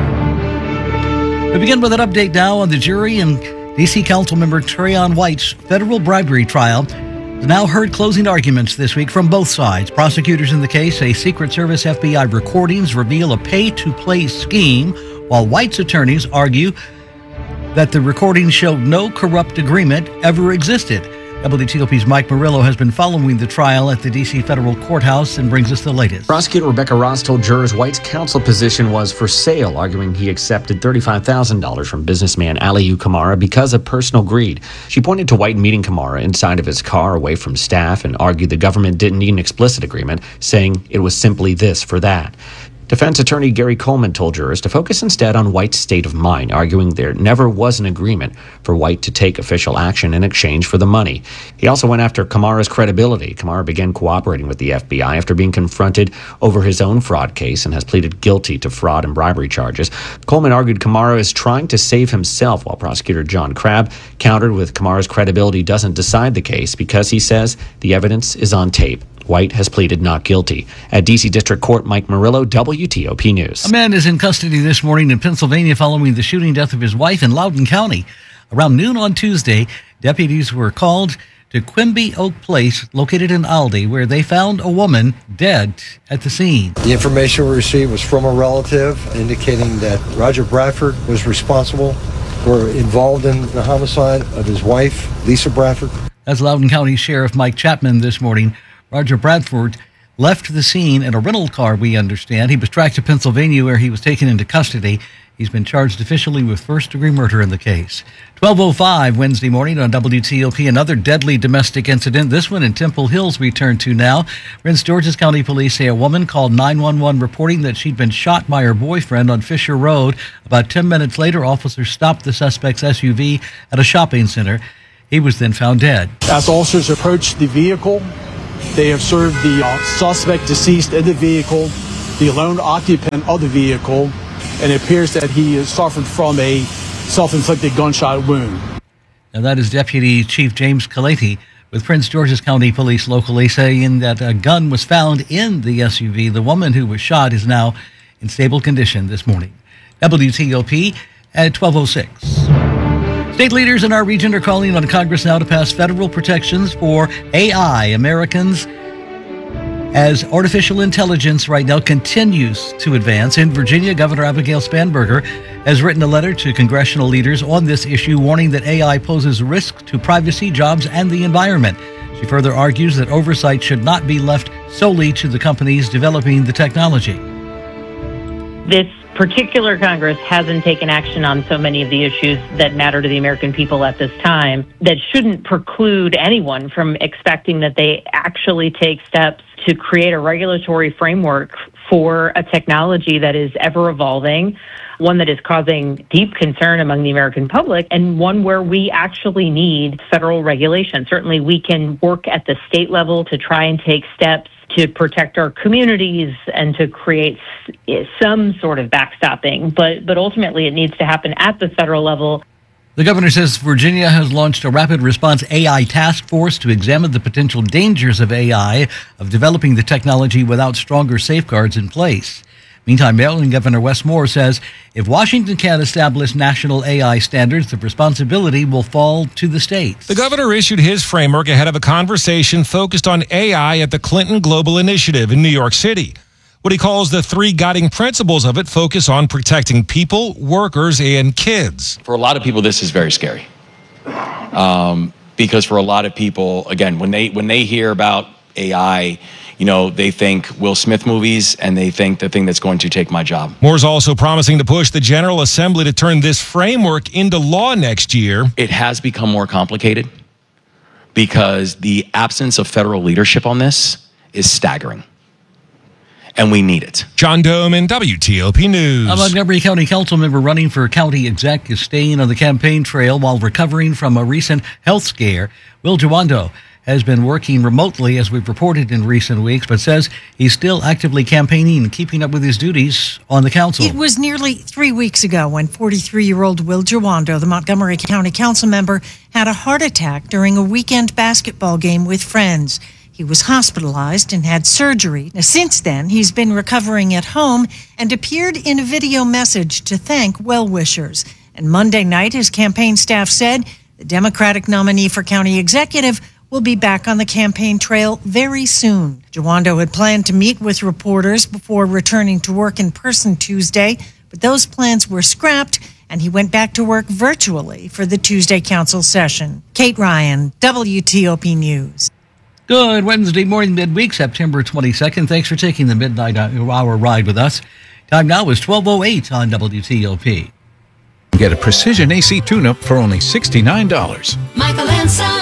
Speaker 3: We begin with an update now on the jury and D C Councilmember Trayon White's federal bribery trial. Has now heard closing arguments this week from both sides. Prosecutors in the case say Secret Service F B I recordings reveal a pay-to-play scheme, while White's attorneys argue that the recordings show no corrupt agreement ever existed. W T O P's Mike Murillo has been following the trial at the D C federal courthouse and brings us the latest.
Speaker 19: Prosecutor Rebecca Ross told jurors White's counsel position was for sale, arguing he accepted thirty-five thousand dollars from businessman Aliyu Kamara because of personal greed. She pointed to White meeting Kamara inside of his car away from staff and argued the government didn't need an explicit agreement, saying it was simply this for that. Defense attorney Gary Coleman told jurors to focus instead on White's state of mind, arguing there never was an agreement for White to take official action in exchange for the money. He also went after Kamara's credibility. Kamara began cooperating with the F B I after being confronted over his own fraud case and has pleaded guilty to fraud and bribery charges. Coleman argued Kamara is trying to save himself, while prosecutor John Crabb countered with Kamara's credibility doesn't decide the case because he says the evidence is on tape. White has pleaded not guilty. At D C District Court, Mike Murillo, W T O P News.
Speaker 3: A man is in custody this morning in Pennsylvania following the shooting death of his wife in Loudoun County. Around noon on Tuesday, deputies were called to Quimby Oak Place, located in Aldie, where they found a woman dead at the scene.
Speaker 22: The information we received was from a relative indicating that Roger Bradford was responsible for involved in the homicide of his wife, Lisa Bradford.
Speaker 3: That's Loudoun County Sheriff Mike Chapman this morning. Roger Bradford left the scene in a rental car, we understand. He was tracked to Pennsylvania where he was taken into custody. He's been charged officially with first-degree murder in the case. twelve oh five Wednesday morning on W T O P, another deadly domestic incident. This one in Temple Hills we turn to now. Prince George's County Police say a woman called nine one one reporting that she'd been shot by her boyfriend on Fisher Road. About ten minutes later, officers stopped the suspect's S U V at a shopping center. He was then found dead.
Speaker 5: As officers approached the vehicle, they observed the uh, suspect deceased in the vehicle, the lone occupant of the vehicle, and it appears that he has suffered from a self-inflicted gunshot wound.
Speaker 3: And that is Deputy Chief James Kaleti with Prince George's County Police locally saying that a gun was found in the S U V. The woman who was shot is now in stable condition this morning. W T O P at twelve oh six. State leaders in our region are calling on Congress now to pass federal protections for A I Americans as artificial intelligence right now continues to advance. In Virginia, Governor Abigail Spanberger has written a letter to congressional leaders on this issue, warning that A I poses risk to privacy, jobs, and the environment. She further argues that oversight should not be left solely to the companies developing the technology.
Speaker 15: This particular Congress hasn't taken action on so many of the issues that matter to the American people at this time. That shouldn't preclude anyone from expecting that they actually take steps to create a regulatory framework for a technology that is ever evolving, one that is causing deep concern among the American public, and one where we actually need federal regulation. Certainly we can work at the state level to try and take steps to protect our communities and to create some sort of backstopping, but but ultimately it needs to happen at the federal level.
Speaker 3: The governor says Virginia has launched a rapid response A I task force to examine the potential dangers of A I, of developing the technology without stronger safeguards in place. Meantime, Maryland Governor Wes Moore says if Washington can't establish national A I standards, the responsibility will fall to the states.
Speaker 16: The governor issued his framework ahead of a conversation focused on A I at the Clinton Global Initiative in New York City. What he calls the three guiding principles of it focus on protecting people, workers, and kids.
Speaker 20: For a lot of people, this is very scary. Um, because for a lot of people, again, when they when they hear about A I, you know, they think Will Smith movies and they think the thing that's going to take my job.
Speaker 16: Moore's also promising to push the General Assembly to turn this framework into law next year.
Speaker 20: It has become more complicated because the absence of federal leadership on this is staggering. And we need it.
Speaker 16: John Doman, W T O P News.
Speaker 3: A Montgomery County council member running for county exec is staying on the campaign trail while recovering from a recent health scare. Will Jawando has been working remotely, as we've reported in recent weeks, but says he's still actively campaigning and keeping up with his duties on the council.
Speaker 17: It was nearly three weeks ago when forty-three-year-old Will Jawando, the Montgomery County council member, had a heart attack during a weekend basketball game with friends. He was hospitalized and had surgery. Now, since then, he's been recovering at home and appeared in a video message to thank well-wishers. And Monday night, his campaign staff said the Democratic nominee for county executive will be back on the campaign trail very soon. Jawando had planned to meet with reporters before returning to work in person Tuesday, but those plans were scrapped, and he went back to work virtually for the Tuesday council session. Kate Ryan, W T O P News.
Speaker 3: Good Wednesday morning, midweek, September twenty-second. Thanks for taking the midnight hour ride with us. Time now is twelve oh eight on W T O P.
Speaker 21: Get a precision A C tune-up for only sixty-nine dollars.
Speaker 12: Michael and Son.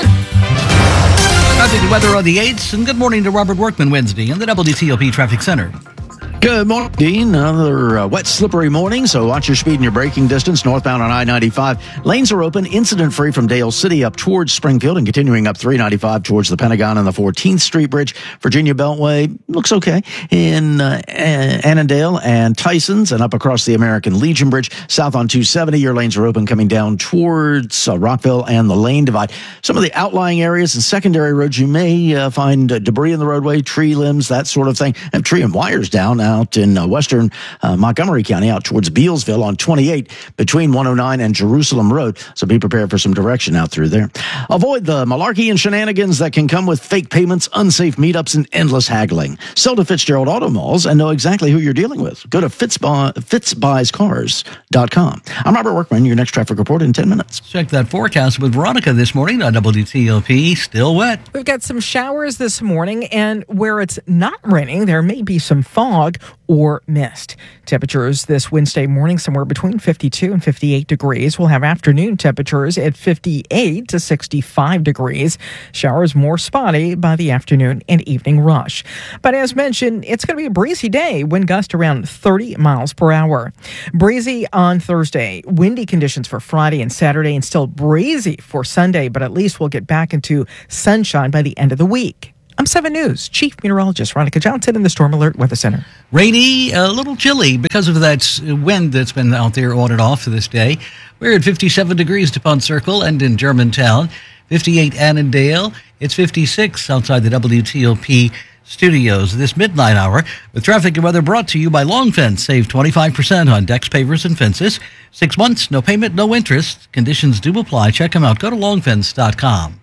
Speaker 3: Traffic weather on the eights, and good morning to Robert Workman Wednesday in the W T O P Traffic Center.
Speaker 7: Good morning, Dean. Another uh, wet, slippery morning, so watch your speed and your braking distance. Northbound on I ninety-five. Lanes are open, incident-free from Dale City up towards Springfield and continuing up three ninety-five towards the Pentagon and the fourteenth Street Bridge. Virginia Beltway looks okay in uh, Annandale and Tysons and up across the American Legion Bridge. South on two seventy, your lanes are open coming down towards uh, Rockville and the Lane Divide. Some of the outlying areas and secondary roads, you may uh, find uh, debris in the roadway, tree limbs, that sort of thing, and tree and wires down out in uh, western uh, Montgomery County, out towards Bealsville on twenty-eight between one oh nine and Jerusalem Road. So be prepared for some direction out through there. Avoid the malarkey and shenanigans that can come with fake payments, unsafe meetups, and endless haggling. Sell to Fitzgerald Auto Malls and know exactly who you're dealing with. Go to Fitzbuy, fitz buys cars dot com. I'm Robert Workman, your next traffic report in ten minutes.
Speaker 3: Check that forecast with Veronica this morning on W T O P. Still wet.
Speaker 9: We've got some showers this morning, and where it's not raining, there may be some fog or mist. Temperatures this Wednesday morning somewhere between fifty-two and fifty-eight degrees. We'll have afternoon temperatures at fifty-eight to sixty-five degrees. Showers more spotty by the afternoon and evening rush. But as mentioned, it's going to be a breezy day, wind gust around thirty miles per hour. Breezy on Thursday, windy conditions for Friday and Saturday, and still breezy for Sunday, but at least we'll get back into sunshine by the end of the week. I'm seven News Chief Meteorologist Veronica Johnson in the Storm Alert Weather Center.
Speaker 3: Rainy, a little chilly because of that wind that's been out there on and off this day. We're at fifty-seven degrees to Pond Circle and in Germantown, fifty-eight Annandale. It's fifty-six outside the W T O P studios this midnight hour. With traffic and weather brought to you by Long Fence. Save twenty-five percent on decks, pavers, and fences. Six months, no payment, no interest. Conditions do apply. Check them out. Go to long fence dot com.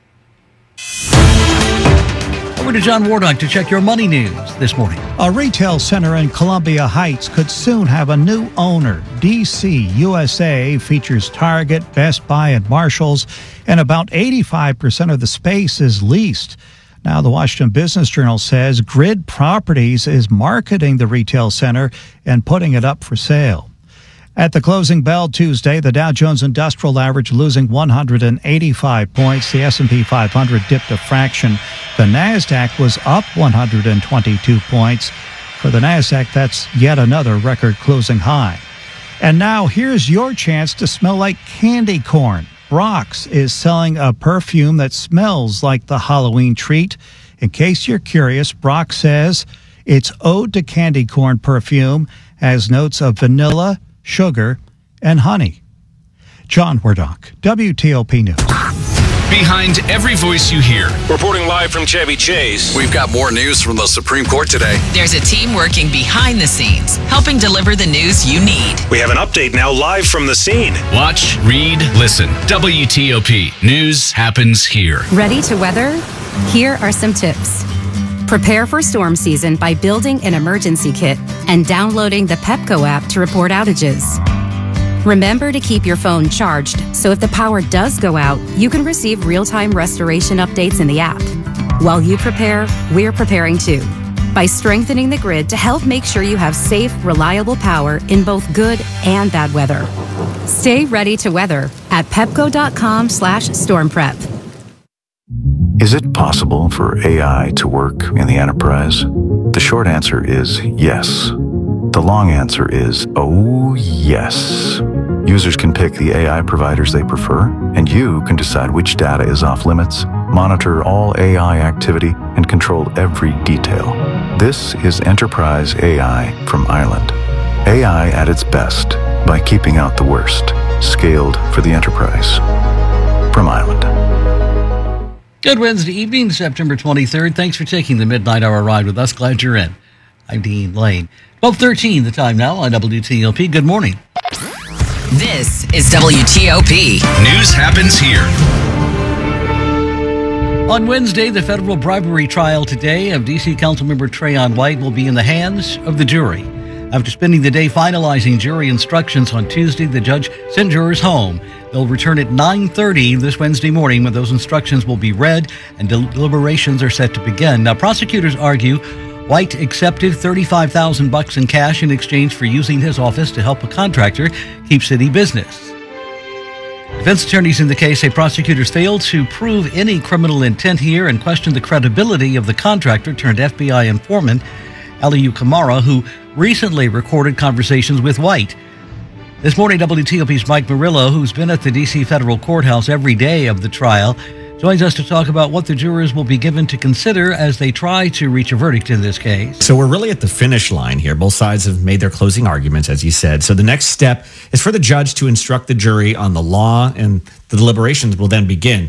Speaker 3: Over to John Wardock to check your money news this morning.
Speaker 1: A retail center in Columbia Heights could soon have a new owner. D C U S A features Target, Best Buy, and Marshalls, and about eighty-five percent of the space is leased. Now, the Washington Business Journal says Grid Properties is marketing the retail center and putting it up for sale. At the closing bell Tuesday, the Dow Jones Industrial Average losing one hundred eighty-five points. The S and P five hundred dipped a fraction. The NASDAQ was up one hundred twenty-two points. For the NASDAQ, that's yet another record closing high. And now here's your chance to smell like candy corn. Brock's is selling a perfume that smells like the Halloween treat. In case you're curious, Brock says its Ode to Candy Corn perfume has notes of vanilla, sugar, and honey. John Wardock, W T O P News.
Speaker 11: Behind every voice you hear.
Speaker 6: Reporting live from Chevy Chase.
Speaker 8: We've got more news from the Supreme Court today.
Speaker 10: There's a team working behind the scenes, helping deliver the news you need.
Speaker 6: We have an update now live from the scene.
Speaker 11: Watch, read, listen. W T O P. News happens here.
Speaker 23: Ready to weather? Here are some tips. Prepare for storm season by building an emergency kit and downloading the Pepco app to report outages. Remember to keep your phone charged, so if the power does go out, you can receive real-time restoration updates in the app. While you prepare, we're preparing too, by strengthening the grid to help make sure you have safe, reliable power in both good and bad weather. Stay ready to weather at pepco.com slash storm prep.
Speaker 25: Is it possible for A I to work in the enterprise? The short answer is yes. The long answer is, oh yes. Users can pick the A I providers they prefer, and you can decide which data is off limits, monitor all A I activity, and control every detail. This is Enterprise A I from Ireland. A I at its best by keeping out the worst. Scaled for the enterprise. From Ireland.
Speaker 3: Good Wednesday evening, September twenty-third. Thanks for taking the midnight hour ride with us. Glad you're in. I'm Dean Lane. twelve thirteen the time now on W T O P. Good morning.
Speaker 10: This is W T O P.
Speaker 11: News happens here.
Speaker 3: On Wednesday, the federal bribery trial today of D C Councilmember Trayon White will be in the hands of the jury. After spending the day finalizing jury instructions on Tuesday, the judge sent jurors home. They'll return at nine thirty this Wednesday morning when those instructions will be read and deliberations are set to begin. Now, prosecutors argue White accepted thirty-five thousand bucks in cash in exchange for using his office to help a contractor keep city business. Defense attorneys in the case say prosecutors failed to prove any criminal intent here and question the credibility of the contractor turned F B I informant Aliyu Kamara, who recently recorded conversations with White. This morning, W T O P's Mike Murillo, who's been at the D C federal courthouse every day of the trial, joins us to talk about what the jurors will be given to consider as they try to reach a verdict in this case.
Speaker 26: So we're really at the finish line here. Both sides have made their closing arguments, as you said. So the next step is for the judge to instruct the jury on the law, and the deliberations will then begin.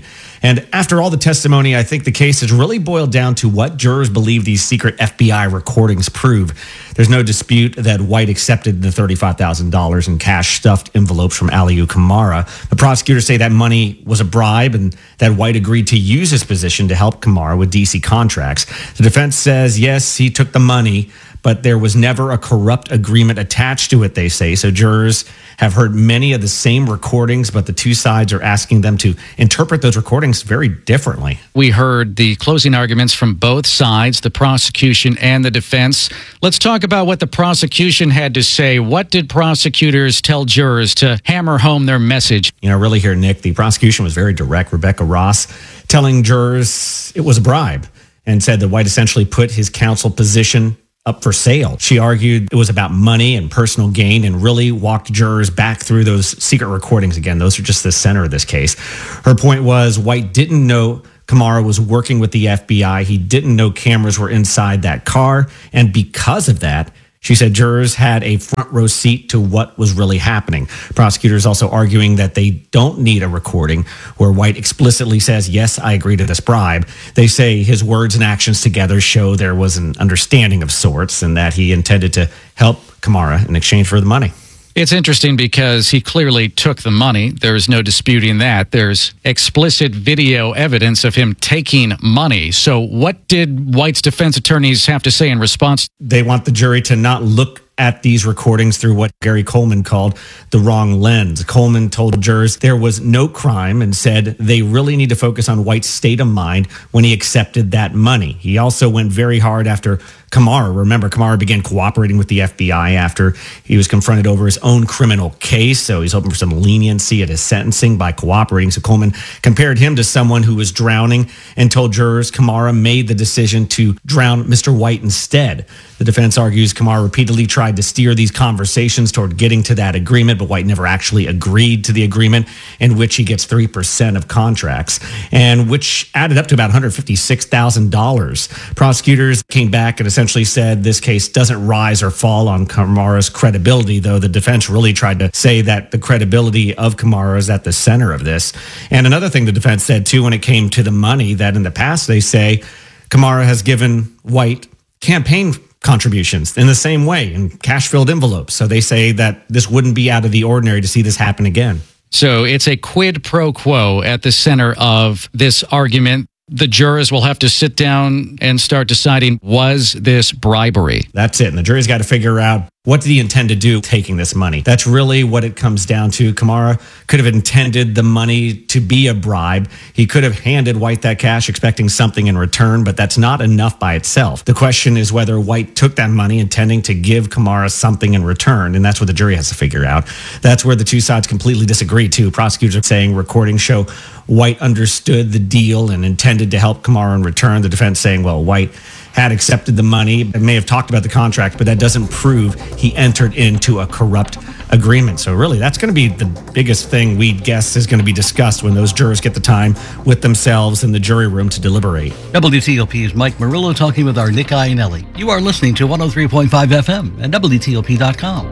Speaker 26: And after all the testimony, I think the case has really boiled down to what jurors believe these secret F B I recordings prove. There's no dispute that White accepted the thirty-five thousand dollars in cash stuffed envelopes from Aliu Kamara. The prosecutors say that money was a bribe and that White agreed to use his position to help Kamara with D C contracts. The defense says, yes, he took the money, but there was never a corrupt agreement attached to it, they say. So jurors have heard many of the same recordings, but the two sides are asking them to interpret those recordings very differently.
Speaker 2: We heard the closing arguments from both sides, the prosecution and the defense. Let's talk about what the prosecution had to say. What did prosecutors tell jurors to hammer home their message?
Speaker 26: You know, really here, Nick, the prosecution was very direct. Rebecca Ross telling jurors it was a bribe and said that White essentially put his counsel position up for sale. She argued it was about money and personal gain and really walked jurors back through those secret recordings again. Those are just the center of this case. Her point was White didn't know Kamara was working with the F B I. He didn't know cameras were inside that car. And because of that, she said jurors had a front row seat to what was really happening. Prosecutors also arguing that they don't need a recording where White explicitly says, yes, I agree to this bribe. They say his words and actions together show there was an understanding of sorts and that he intended to help Kamara in exchange for the money.
Speaker 2: It's interesting because he clearly took the money. There's no disputing that. There's explicit video evidence of him taking money. So what did White's defense attorneys have to say in response?
Speaker 26: They want the jury to not look at these recordings through what Gary Coleman called the wrong lens. Coleman told jurors there was no crime and said they really need to focus on White's state of mind when he accepted that money. He also went very hard after Kamara. Remember, Kamara began cooperating with the F B I after he was confronted over his own criminal case. So he's hoping for some leniency at his sentencing by cooperating. So Coleman compared him to someone who was drowning and told jurors Kamara made the decision to drown Mister White instead. The defense argues Kamara repeatedly tried to steer these conversations toward getting to that agreement, but White never actually agreed to the agreement in which he gets three percent of contracts, and which added up to about one hundred fifty-six thousand dollars. Prosecutors came back and essentially said this case doesn't rise or fall on Kamara's credibility, though the defense really tried to say that the credibility of Kamara is at the center of this. And another thing the defense said, too, when it came to the money, that in the past they say Kamara has given White campaign contributions in the same way in cash-filled envelopes. So they say that this wouldn't be out of the ordinary to see this happen again.
Speaker 2: So it's a quid pro quo at the center of this argument. The jurors will have to sit down and start deciding, was this bribery?
Speaker 26: That's it. And the jury's got to figure out, what did he intend to do taking this money? That's really what it comes down to. Kamara could have intended the money to be a bribe. He could have handed White that cash expecting something in return, but that's not enough by itself. The question is whether White took that money intending to give Kamara something in return, and that's what the jury has to figure out. That's where the two sides completely disagree, too. Prosecutors are saying recordings show White understood the deal and intended to help Kamara in return. The defense saying, well, White had accepted the money and may have talked about the contract, but that doesn't prove he entered into a corrupt agreement. So really, that's going to be the biggest thing we guess is going to be discussed when those jurors get the time with themselves in the jury room to deliberate.
Speaker 3: W T O P's Mike Murillo talking with our Nick Iannelli. You are listening to one oh three point five F M and W T O P dot com.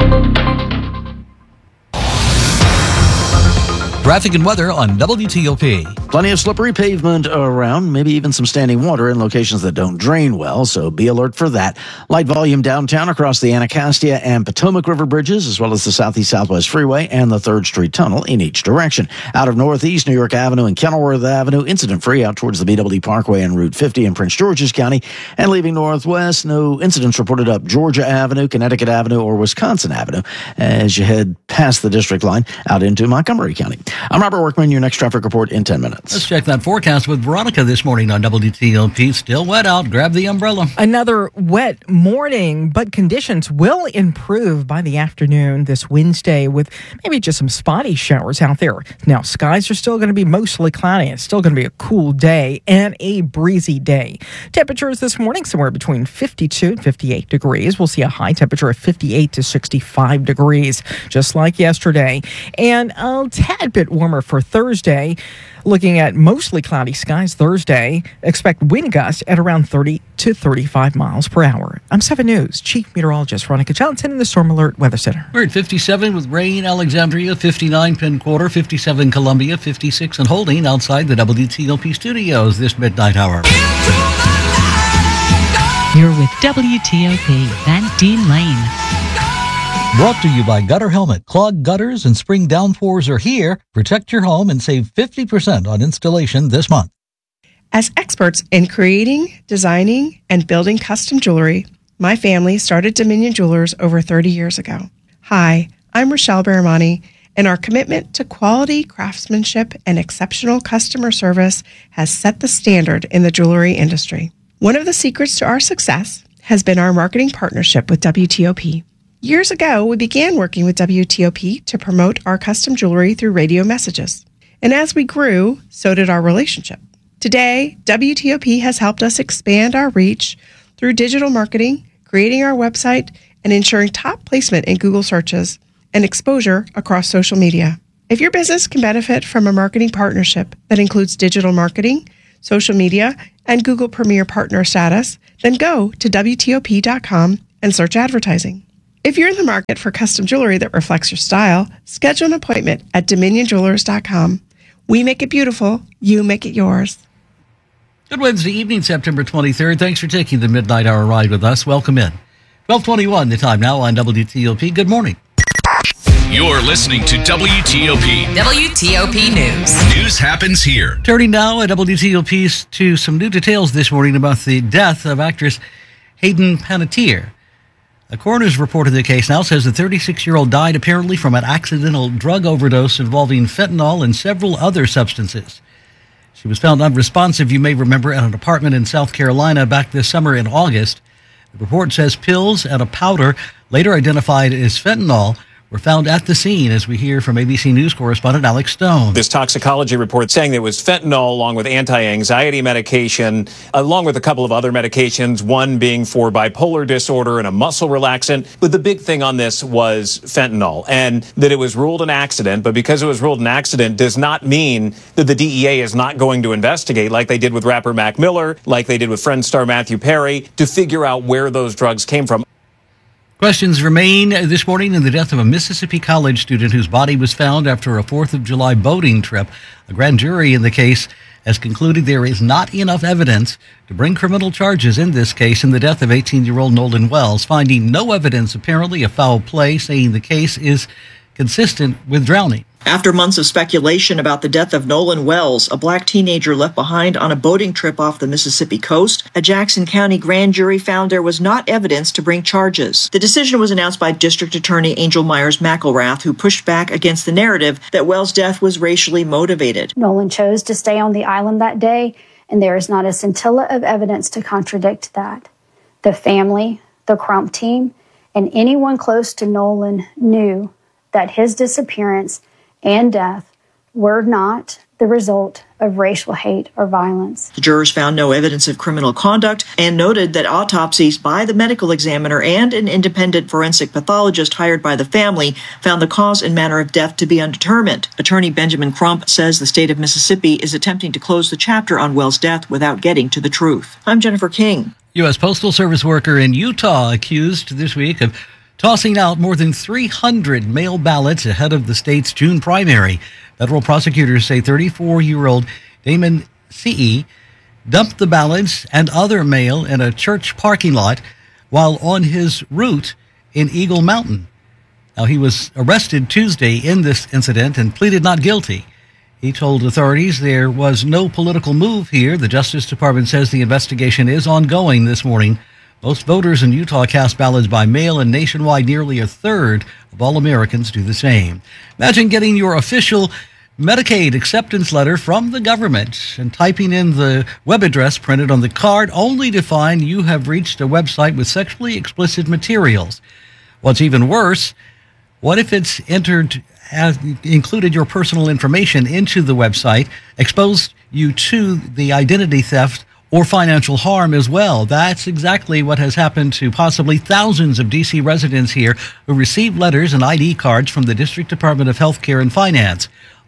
Speaker 3: Traffic and weather on W T O P.
Speaker 7: Plenty of slippery pavement around, maybe even some standing water in locations that don't drain well, so be alert for that. Light volume downtown across the Anacostia and Potomac River bridges, as well as the Southeast Southwest Freeway and the third Street Tunnel in each direction. Out of Northeast New York Avenue and Kenilworth Avenue, incident-free out towards the B W D Parkway and Route fifty in Prince George's County. And leaving Northwest, no incidents reported up Georgia Avenue, Connecticut Avenue, or Wisconsin Avenue as you head past the district line out into Montgomery County. I'm Robert Workman, your next traffic report in ten minutes.
Speaker 3: Let's check that forecast with Veronica this morning on W T O P. Still wet out. Grab the umbrella.
Speaker 9: Another wet morning, but conditions will improve by the afternoon this Wednesday with maybe just some spotty showers out there. Now, skies are still going to be mostly cloudy. It's still going to be a cool day and a breezy day. Temperatures this morning somewhere between fifty-two and fifty-eight degrees. We'll see a high temperature of fifty-eight to sixty-five degrees, just like yesterday. And a tad bit warmer for Thursday. Looking at mostly cloudy skies Thursday, expect wind gusts at around thirty to thirty-five miles per hour. I'm seven News Chief Meteorologist Veronica Johnson in the Storm Alert Weather Center.
Speaker 3: We're at fifty-seven with rain, Alexandria, fifty-nine Penn Quarter, fifty-seven Columbia, fifty-six and holding outside the W T O P studios this midnight hour.
Speaker 4: You're with W T O P, Van Dean Lane.
Speaker 13: Brought to you by Gutter Helmet. Clogged gutters and spring downpours are here. Protect your home and save fifty percent on installation this month.
Speaker 14: As experts in creating, designing, and building custom jewelry, my family started Dominion Jewelers over thirty years ago. Hi, I'm Rochelle Baramani, and our commitment to quality craftsmanship and exceptional customer service has set the standard in the jewelry industry. One of the secrets to our success has been our marketing partnership with W T O P. Years ago, we began working with W T O P to promote our custom jewelry through radio messages. And as we grew, so did our relationship. Today, W T O P has helped us expand our reach through digital marketing, creating our website, and ensuring top placement in Google searches and exposure across social media. If your business can benefit from a marketing partnership that includes digital marketing, social media, and Google Premier Partner status, then go to W T O P dot com and search advertising. If you're in the market for custom jewelry that reflects your style, schedule an appointment at Dominion Jewelers dot com. We make it beautiful. You make it yours.
Speaker 3: Good Wednesday evening, September twenty-third. Thanks for taking the midnight hour ride with us. Welcome in. twelve twenty-one, the time now on W T O P. Good morning.
Speaker 11: You're listening to W T O P.
Speaker 10: W T O P News.
Speaker 11: News happens here.
Speaker 3: Turning now at W T O P to some new details this morning about the death of actress Hayden Panettiere. A coroner's report of the case now says the thirty-six-year-old died apparently from an accidental drug overdose involving fentanyl and several other substances. She was found unresponsive, you may remember, at an apartment in South Carolina back this summer in August. The report says pills and a powder, later identified as fentanyl, were found at the scene, as we hear from A B C News correspondent Alex Stone.
Speaker 18: This toxicology report saying there was fentanyl along with anti-anxiety medication, along with a couple of other medications, one being for bipolar disorder and a muscle relaxant. But the big thing on this was fentanyl, and that it was ruled an accident. But because it was ruled an accident does not mean that the D E A is not going to investigate, like they did with rapper Mac Miller, like they did with Friends star Matthew Perry, to figure out where those drugs came from.
Speaker 3: Questions remain this morning in the death of a Mississippi college student whose body was found after a fourth of July boating trip. A grand jury in the case has concluded there is not enough evidence to bring criminal charges in this case in the death of eighteen-year-old Nolan Wells, finding no evidence apparently of foul play, saying the case is consistent with drowning.
Speaker 19: After months of speculation about the death of Nolan Wells, a black teenager left behind on a boating trip off the Mississippi coast, a Jackson County grand jury found there was not evidence to bring charges. The decision was announced by District Attorney Angel Myers McElrath, who pushed back against the narrative that Wells' death was racially motivated.
Speaker 24: Nolan chose to stay on the island that day, and there is not a scintilla of evidence to contradict that. The family, the Crump team, and anyone close to Nolan knew that his disappearance and death were not the result of racial hate or violence.
Speaker 19: The jurors found no evidence of criminal conduct and noted that autopsies by the medical examiner and an independent forensic pathologist hired by the family found the cause and manner of death to be undetermined. Attorney Benjamin Crump says the state of Mississippi is attempting to close the chapter on Wells' death without getting to the truth. I'm Jennifer King.
Speaker 3: U S Postal Service worker in Utah accused this week of tossing out more than three hundred mail ballots ahead of the state's June primary. Federal prosecutors say thirty-four-year-old Damon C E dumped the ballots and other mail in a church parking lot while on his route in Eagle Mountain. Now, he was arrested Tuesday in this incident and pleaded not guilty. He told authorities there was no political move here. The Justice Department says the investigation is ongoing this morning. Most voters in Utah cast ballots by mail, and nationwide, nearly a third of all Americans do the same. Imagine getting your official Medicaid acceptance letter from the government and typing in the web address printed on the card, only to find you have reached a website with sexually explicit materials. What's even worse, what if it's entered, has included your personal information into the website, exposed you to the identity theft or financial harm as well? That's exactly what has happened to possibly thousands of D C residents here who received letters and I D cards from the District Department of Health Care and Finance.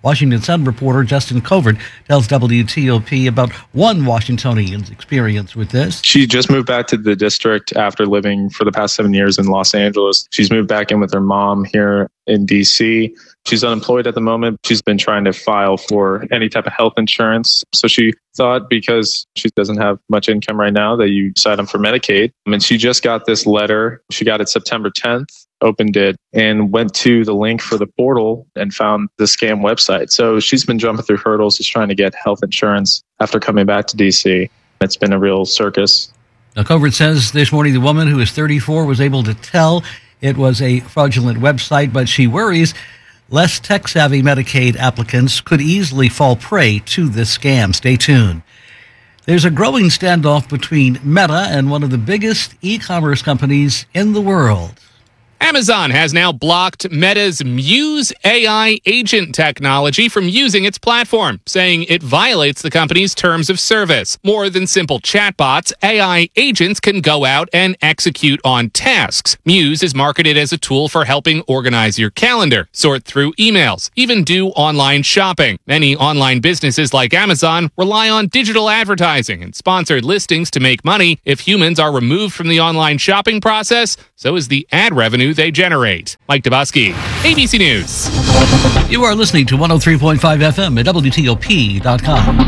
Speaker 3: Washington Sun reporter Justin Covert tells W T O P about one Washingtonian's experience with this.
Speaker 5: She just moved back to the district after living for the past seven years in Los Angeles. She's moved back in with her mom here in D C. She's unemployed at the moment. She's been trying to file for any type of health insurance. So she thought because she doesn't have much income right now that you sign up for Medicaid. I mean, she just got this letter. She got it September tenth, opened it, and went to the link for the portal and found the scam website. So she's been jumping through hurdles just trying to get health insurance after coming back to D C. It's been a real circus.
Speaker 3: Now, Covert says this morning the woman who is thirty-four was able to tell it was a fraudulent website, but she worries less tech-savvy Medicaid applicants could easily fall prey to this scam. Stay tuned. There's a growing standoff between Meta and one of the biggest e-commerce companies in the world.
Speaker 15: Amazon has now blocked Meta's Muse A I agent technology from using its platform, saying it violates the company's terms of service. More than simple chatbots, A I agents can go out and execute on tasks. Muse is marketed as a tool for helping organize your calendar, sort through emails, even do online shopping. Many online businesses like Amazon rely on digital advertising and sponsored listings to make money. If humans are removed from the online shopping process, so is the ad revenue they generate. Mike Dabowski, A B C News.
Speaker 3: You are listening to one oh three point five F M at W T O P dot com.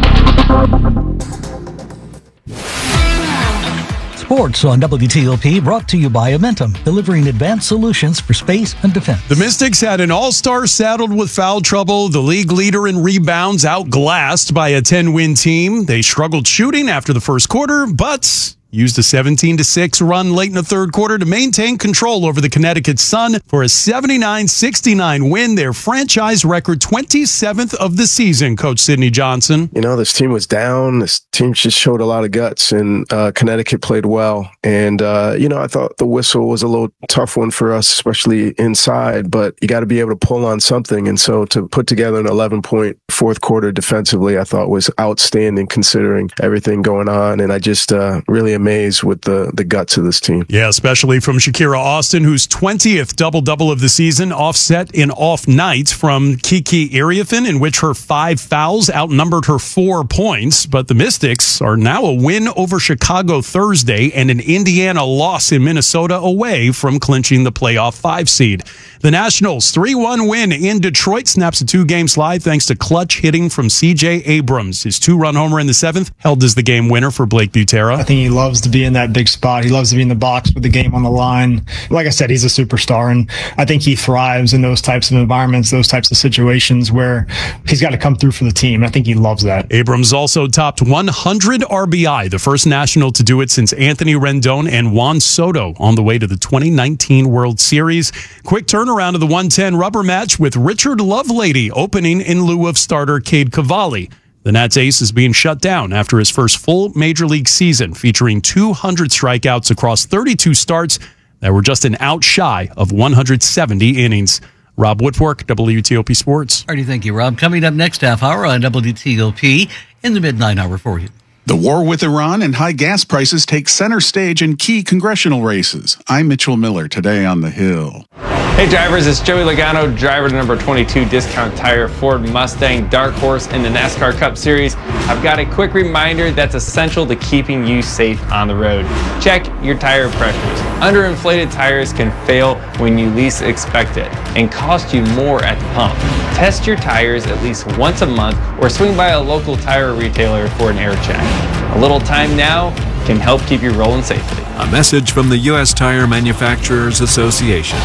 Speaker 13: Sports on W T O P brought to you by Amentum, delivering advanced solutions for space and defense.
Speaker 16: The Mystics had an all-star saddled with foul trouble. The league leader in rebounds outglassed by a ten-win team. They struggled shooting after the first quarter, but used a seventeen to six run late in the third quarter to maintain control over the Connecticut Sun for a seventy-nine sixty-nine win, their franchise record twenty-seventh of the season, Coach Sidney Johnson.
Speaker 17: You know, this team was down. This team just showed a lot of guts, and uh, Connecticut played well. And, uh, you know, I thought the whistle was a little tough one for us, especially inside, but you got to be able to pull on something. And so to put together an eleven-point fourth quarter defensively, I thought was outstanding considering everything going on. And I just uh, really amazed with the, the guts of this team.
Speaker 16: Yeah, especially from Shakira Austin, whose twentieth double-double of the season, offset in off night from Kiki Iriafen, in which her five fouls outnumbered her four points. But the Mystics are now a win over Chicago Thursday and an Indiana loss in Minnesota away from clinching the playoff five seed. The Nationals' three one win in Detroit snaps a two-game slide thanks to clutch hitting from C J Abrams. His two-run homer in the seventh held as the game winner for Blake Butera.
Speaker 20: I think he loves to be in that big spot. He loves to be in the box with the game on the line. Like I said, he's a superstar, and I think he thrives in those types of environments, those types of situations where he's got to come through for the team. I think he loves that.
Speaker 16: Abrams also topped one hundred R B I, the first National to do it since Anthony Rendon and Juan Soto on the way to the twenty nineteen World Series. Quick turnaround of the one ten rubber match with Richard Lovelady opening in lieu of starter Cade Cavalli. The Nats ace is being shut down after his first full major league season, featuring two hundred strikeouts across thirty-two starts that were just an out shy of one hundred seventy innings. Rob Woodfork, W T O P Sports.
Speaker 3: All righty, thank you, Rob. Coming up next half hour on W T O P in the midnight hour for you.
Speaker 22: The war with Iran and high gas prices take center stage in key congressional races. I'm Mitchell Miller, today on The Hill.
Speaker 27: Hey drivers, it's Joey Logano, driver to number twenty-two Discount Tire Ford Mustang Dark Horse in the NASCAR Cup Series. I've got a quick reminder that's essential to keeping you safe on the road. Check your tire pressures. Underinflated tires can fail when you least expect it and cost you more at the pump. Test your tires at least once a month or swing by a local tire retailer for an air check. A little time now can help keep you rolling safely.
Speaker 28: A message from the U S Tire Manufacturers Association.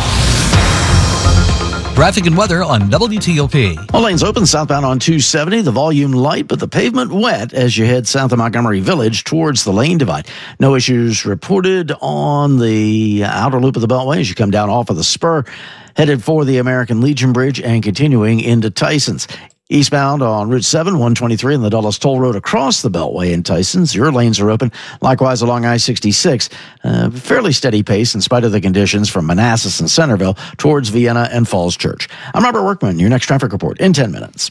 Speaker 3: Traffic and weather on W T O P.
Speaker 7: All lanes open southbound on two seventy. The volume light, but the pavement wet as you head south of Montgomery Village towards the lane divide. No issues reported on the outer loop of the Beltway as you come down off of the spur, headed for the American Legion Bridge and continuing into Tysons. Eastbound on Route seven, one twenty-three, and the Dulles Toll Road across the Beltway in Tysons. Your lanes are open. Likewise along I sixty-six. Uh, fairly steady pace in spite of the conditions from Manassas and Centerville towards Vienna and Falls Church. I'm Robert Workman. Your next traffic report in ten minutes.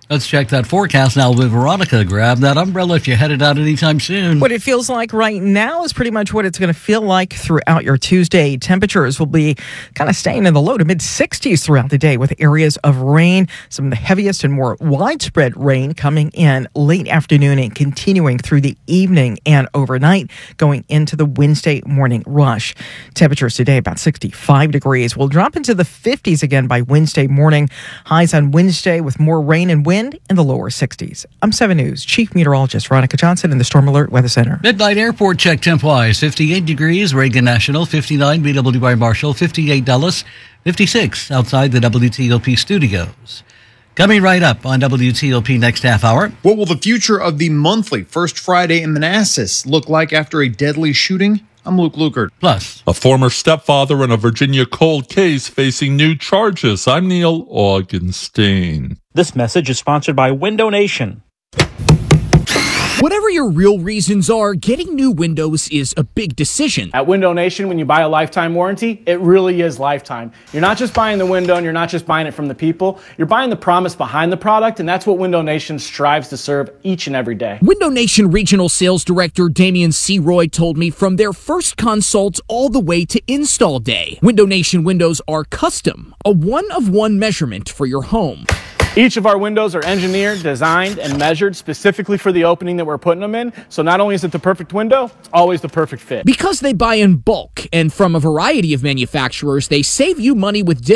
Speaker 3: Let's check that forecast now with Veronica. Grab that umbrella if you're headed out anytime soon.
Speaker 9: What it feels like right now is pretty much what it's going to feel like throughout your Tuesday. Temperatures will be kind of staying in the low to mid sixties throughout the day with areas of rain. Some of the heaviest and more widespread rain coming in late afternoon and continuing through the evening and overnight going into the Wednesday morning rush. Temperatures today about sixty-five degrees. We'll drop into the fifties again by Wednesday morning. Highs on Wednesday with more rain and wind in the lower sixties. I'm seven News Chief Meteorologist Veronica Johnson in the Storm Alert Weather Center.
Speaker 3: Midnight Airport check temp-wise, fifty-eight degrees, Reagan National, fifty-nine, B W I Marshall, fifty-eight Dulles, fifty-six outside the W T O P studios. Coming right up on W T O P next half hour.
Speaker 1: What will the future of the monthly First Friday in Manassas look like after a deadly shooting? I'm Luke Lukert.
Speaker 3: Plus,
Speaker 2: a former stepfather in a Virginia cold case facing new charges. I'm Neil Augenstein.
Speaker 6: This message is sponsored by Window Nation.
Speaker 8: Whatever your real reasons are, getting new windows is a big decision.
Speaker 12: At Window Nation, when you buy a lifetime warranty, it really is lifetime. You're not just buying the window and you're not just buying it from the people. You're buying the promise behind the product, and that's what Window Nation strives to serve each and every day.
Speaker 8: Window Nation Regional Sales Director Damian C. Roy told me from their first consult all the way to install day, Window Nation windows are custom, a one-of-one measurement for your home.
Speaker 12: Each of our windows are engineered, designed, and measured specifically for the opening that we're putting them in. So not only is it the perfect window, it's always the perfect fit.
Speaker 8: Because they buy in bulk and from a variety of manufacturers, they save you money with discounts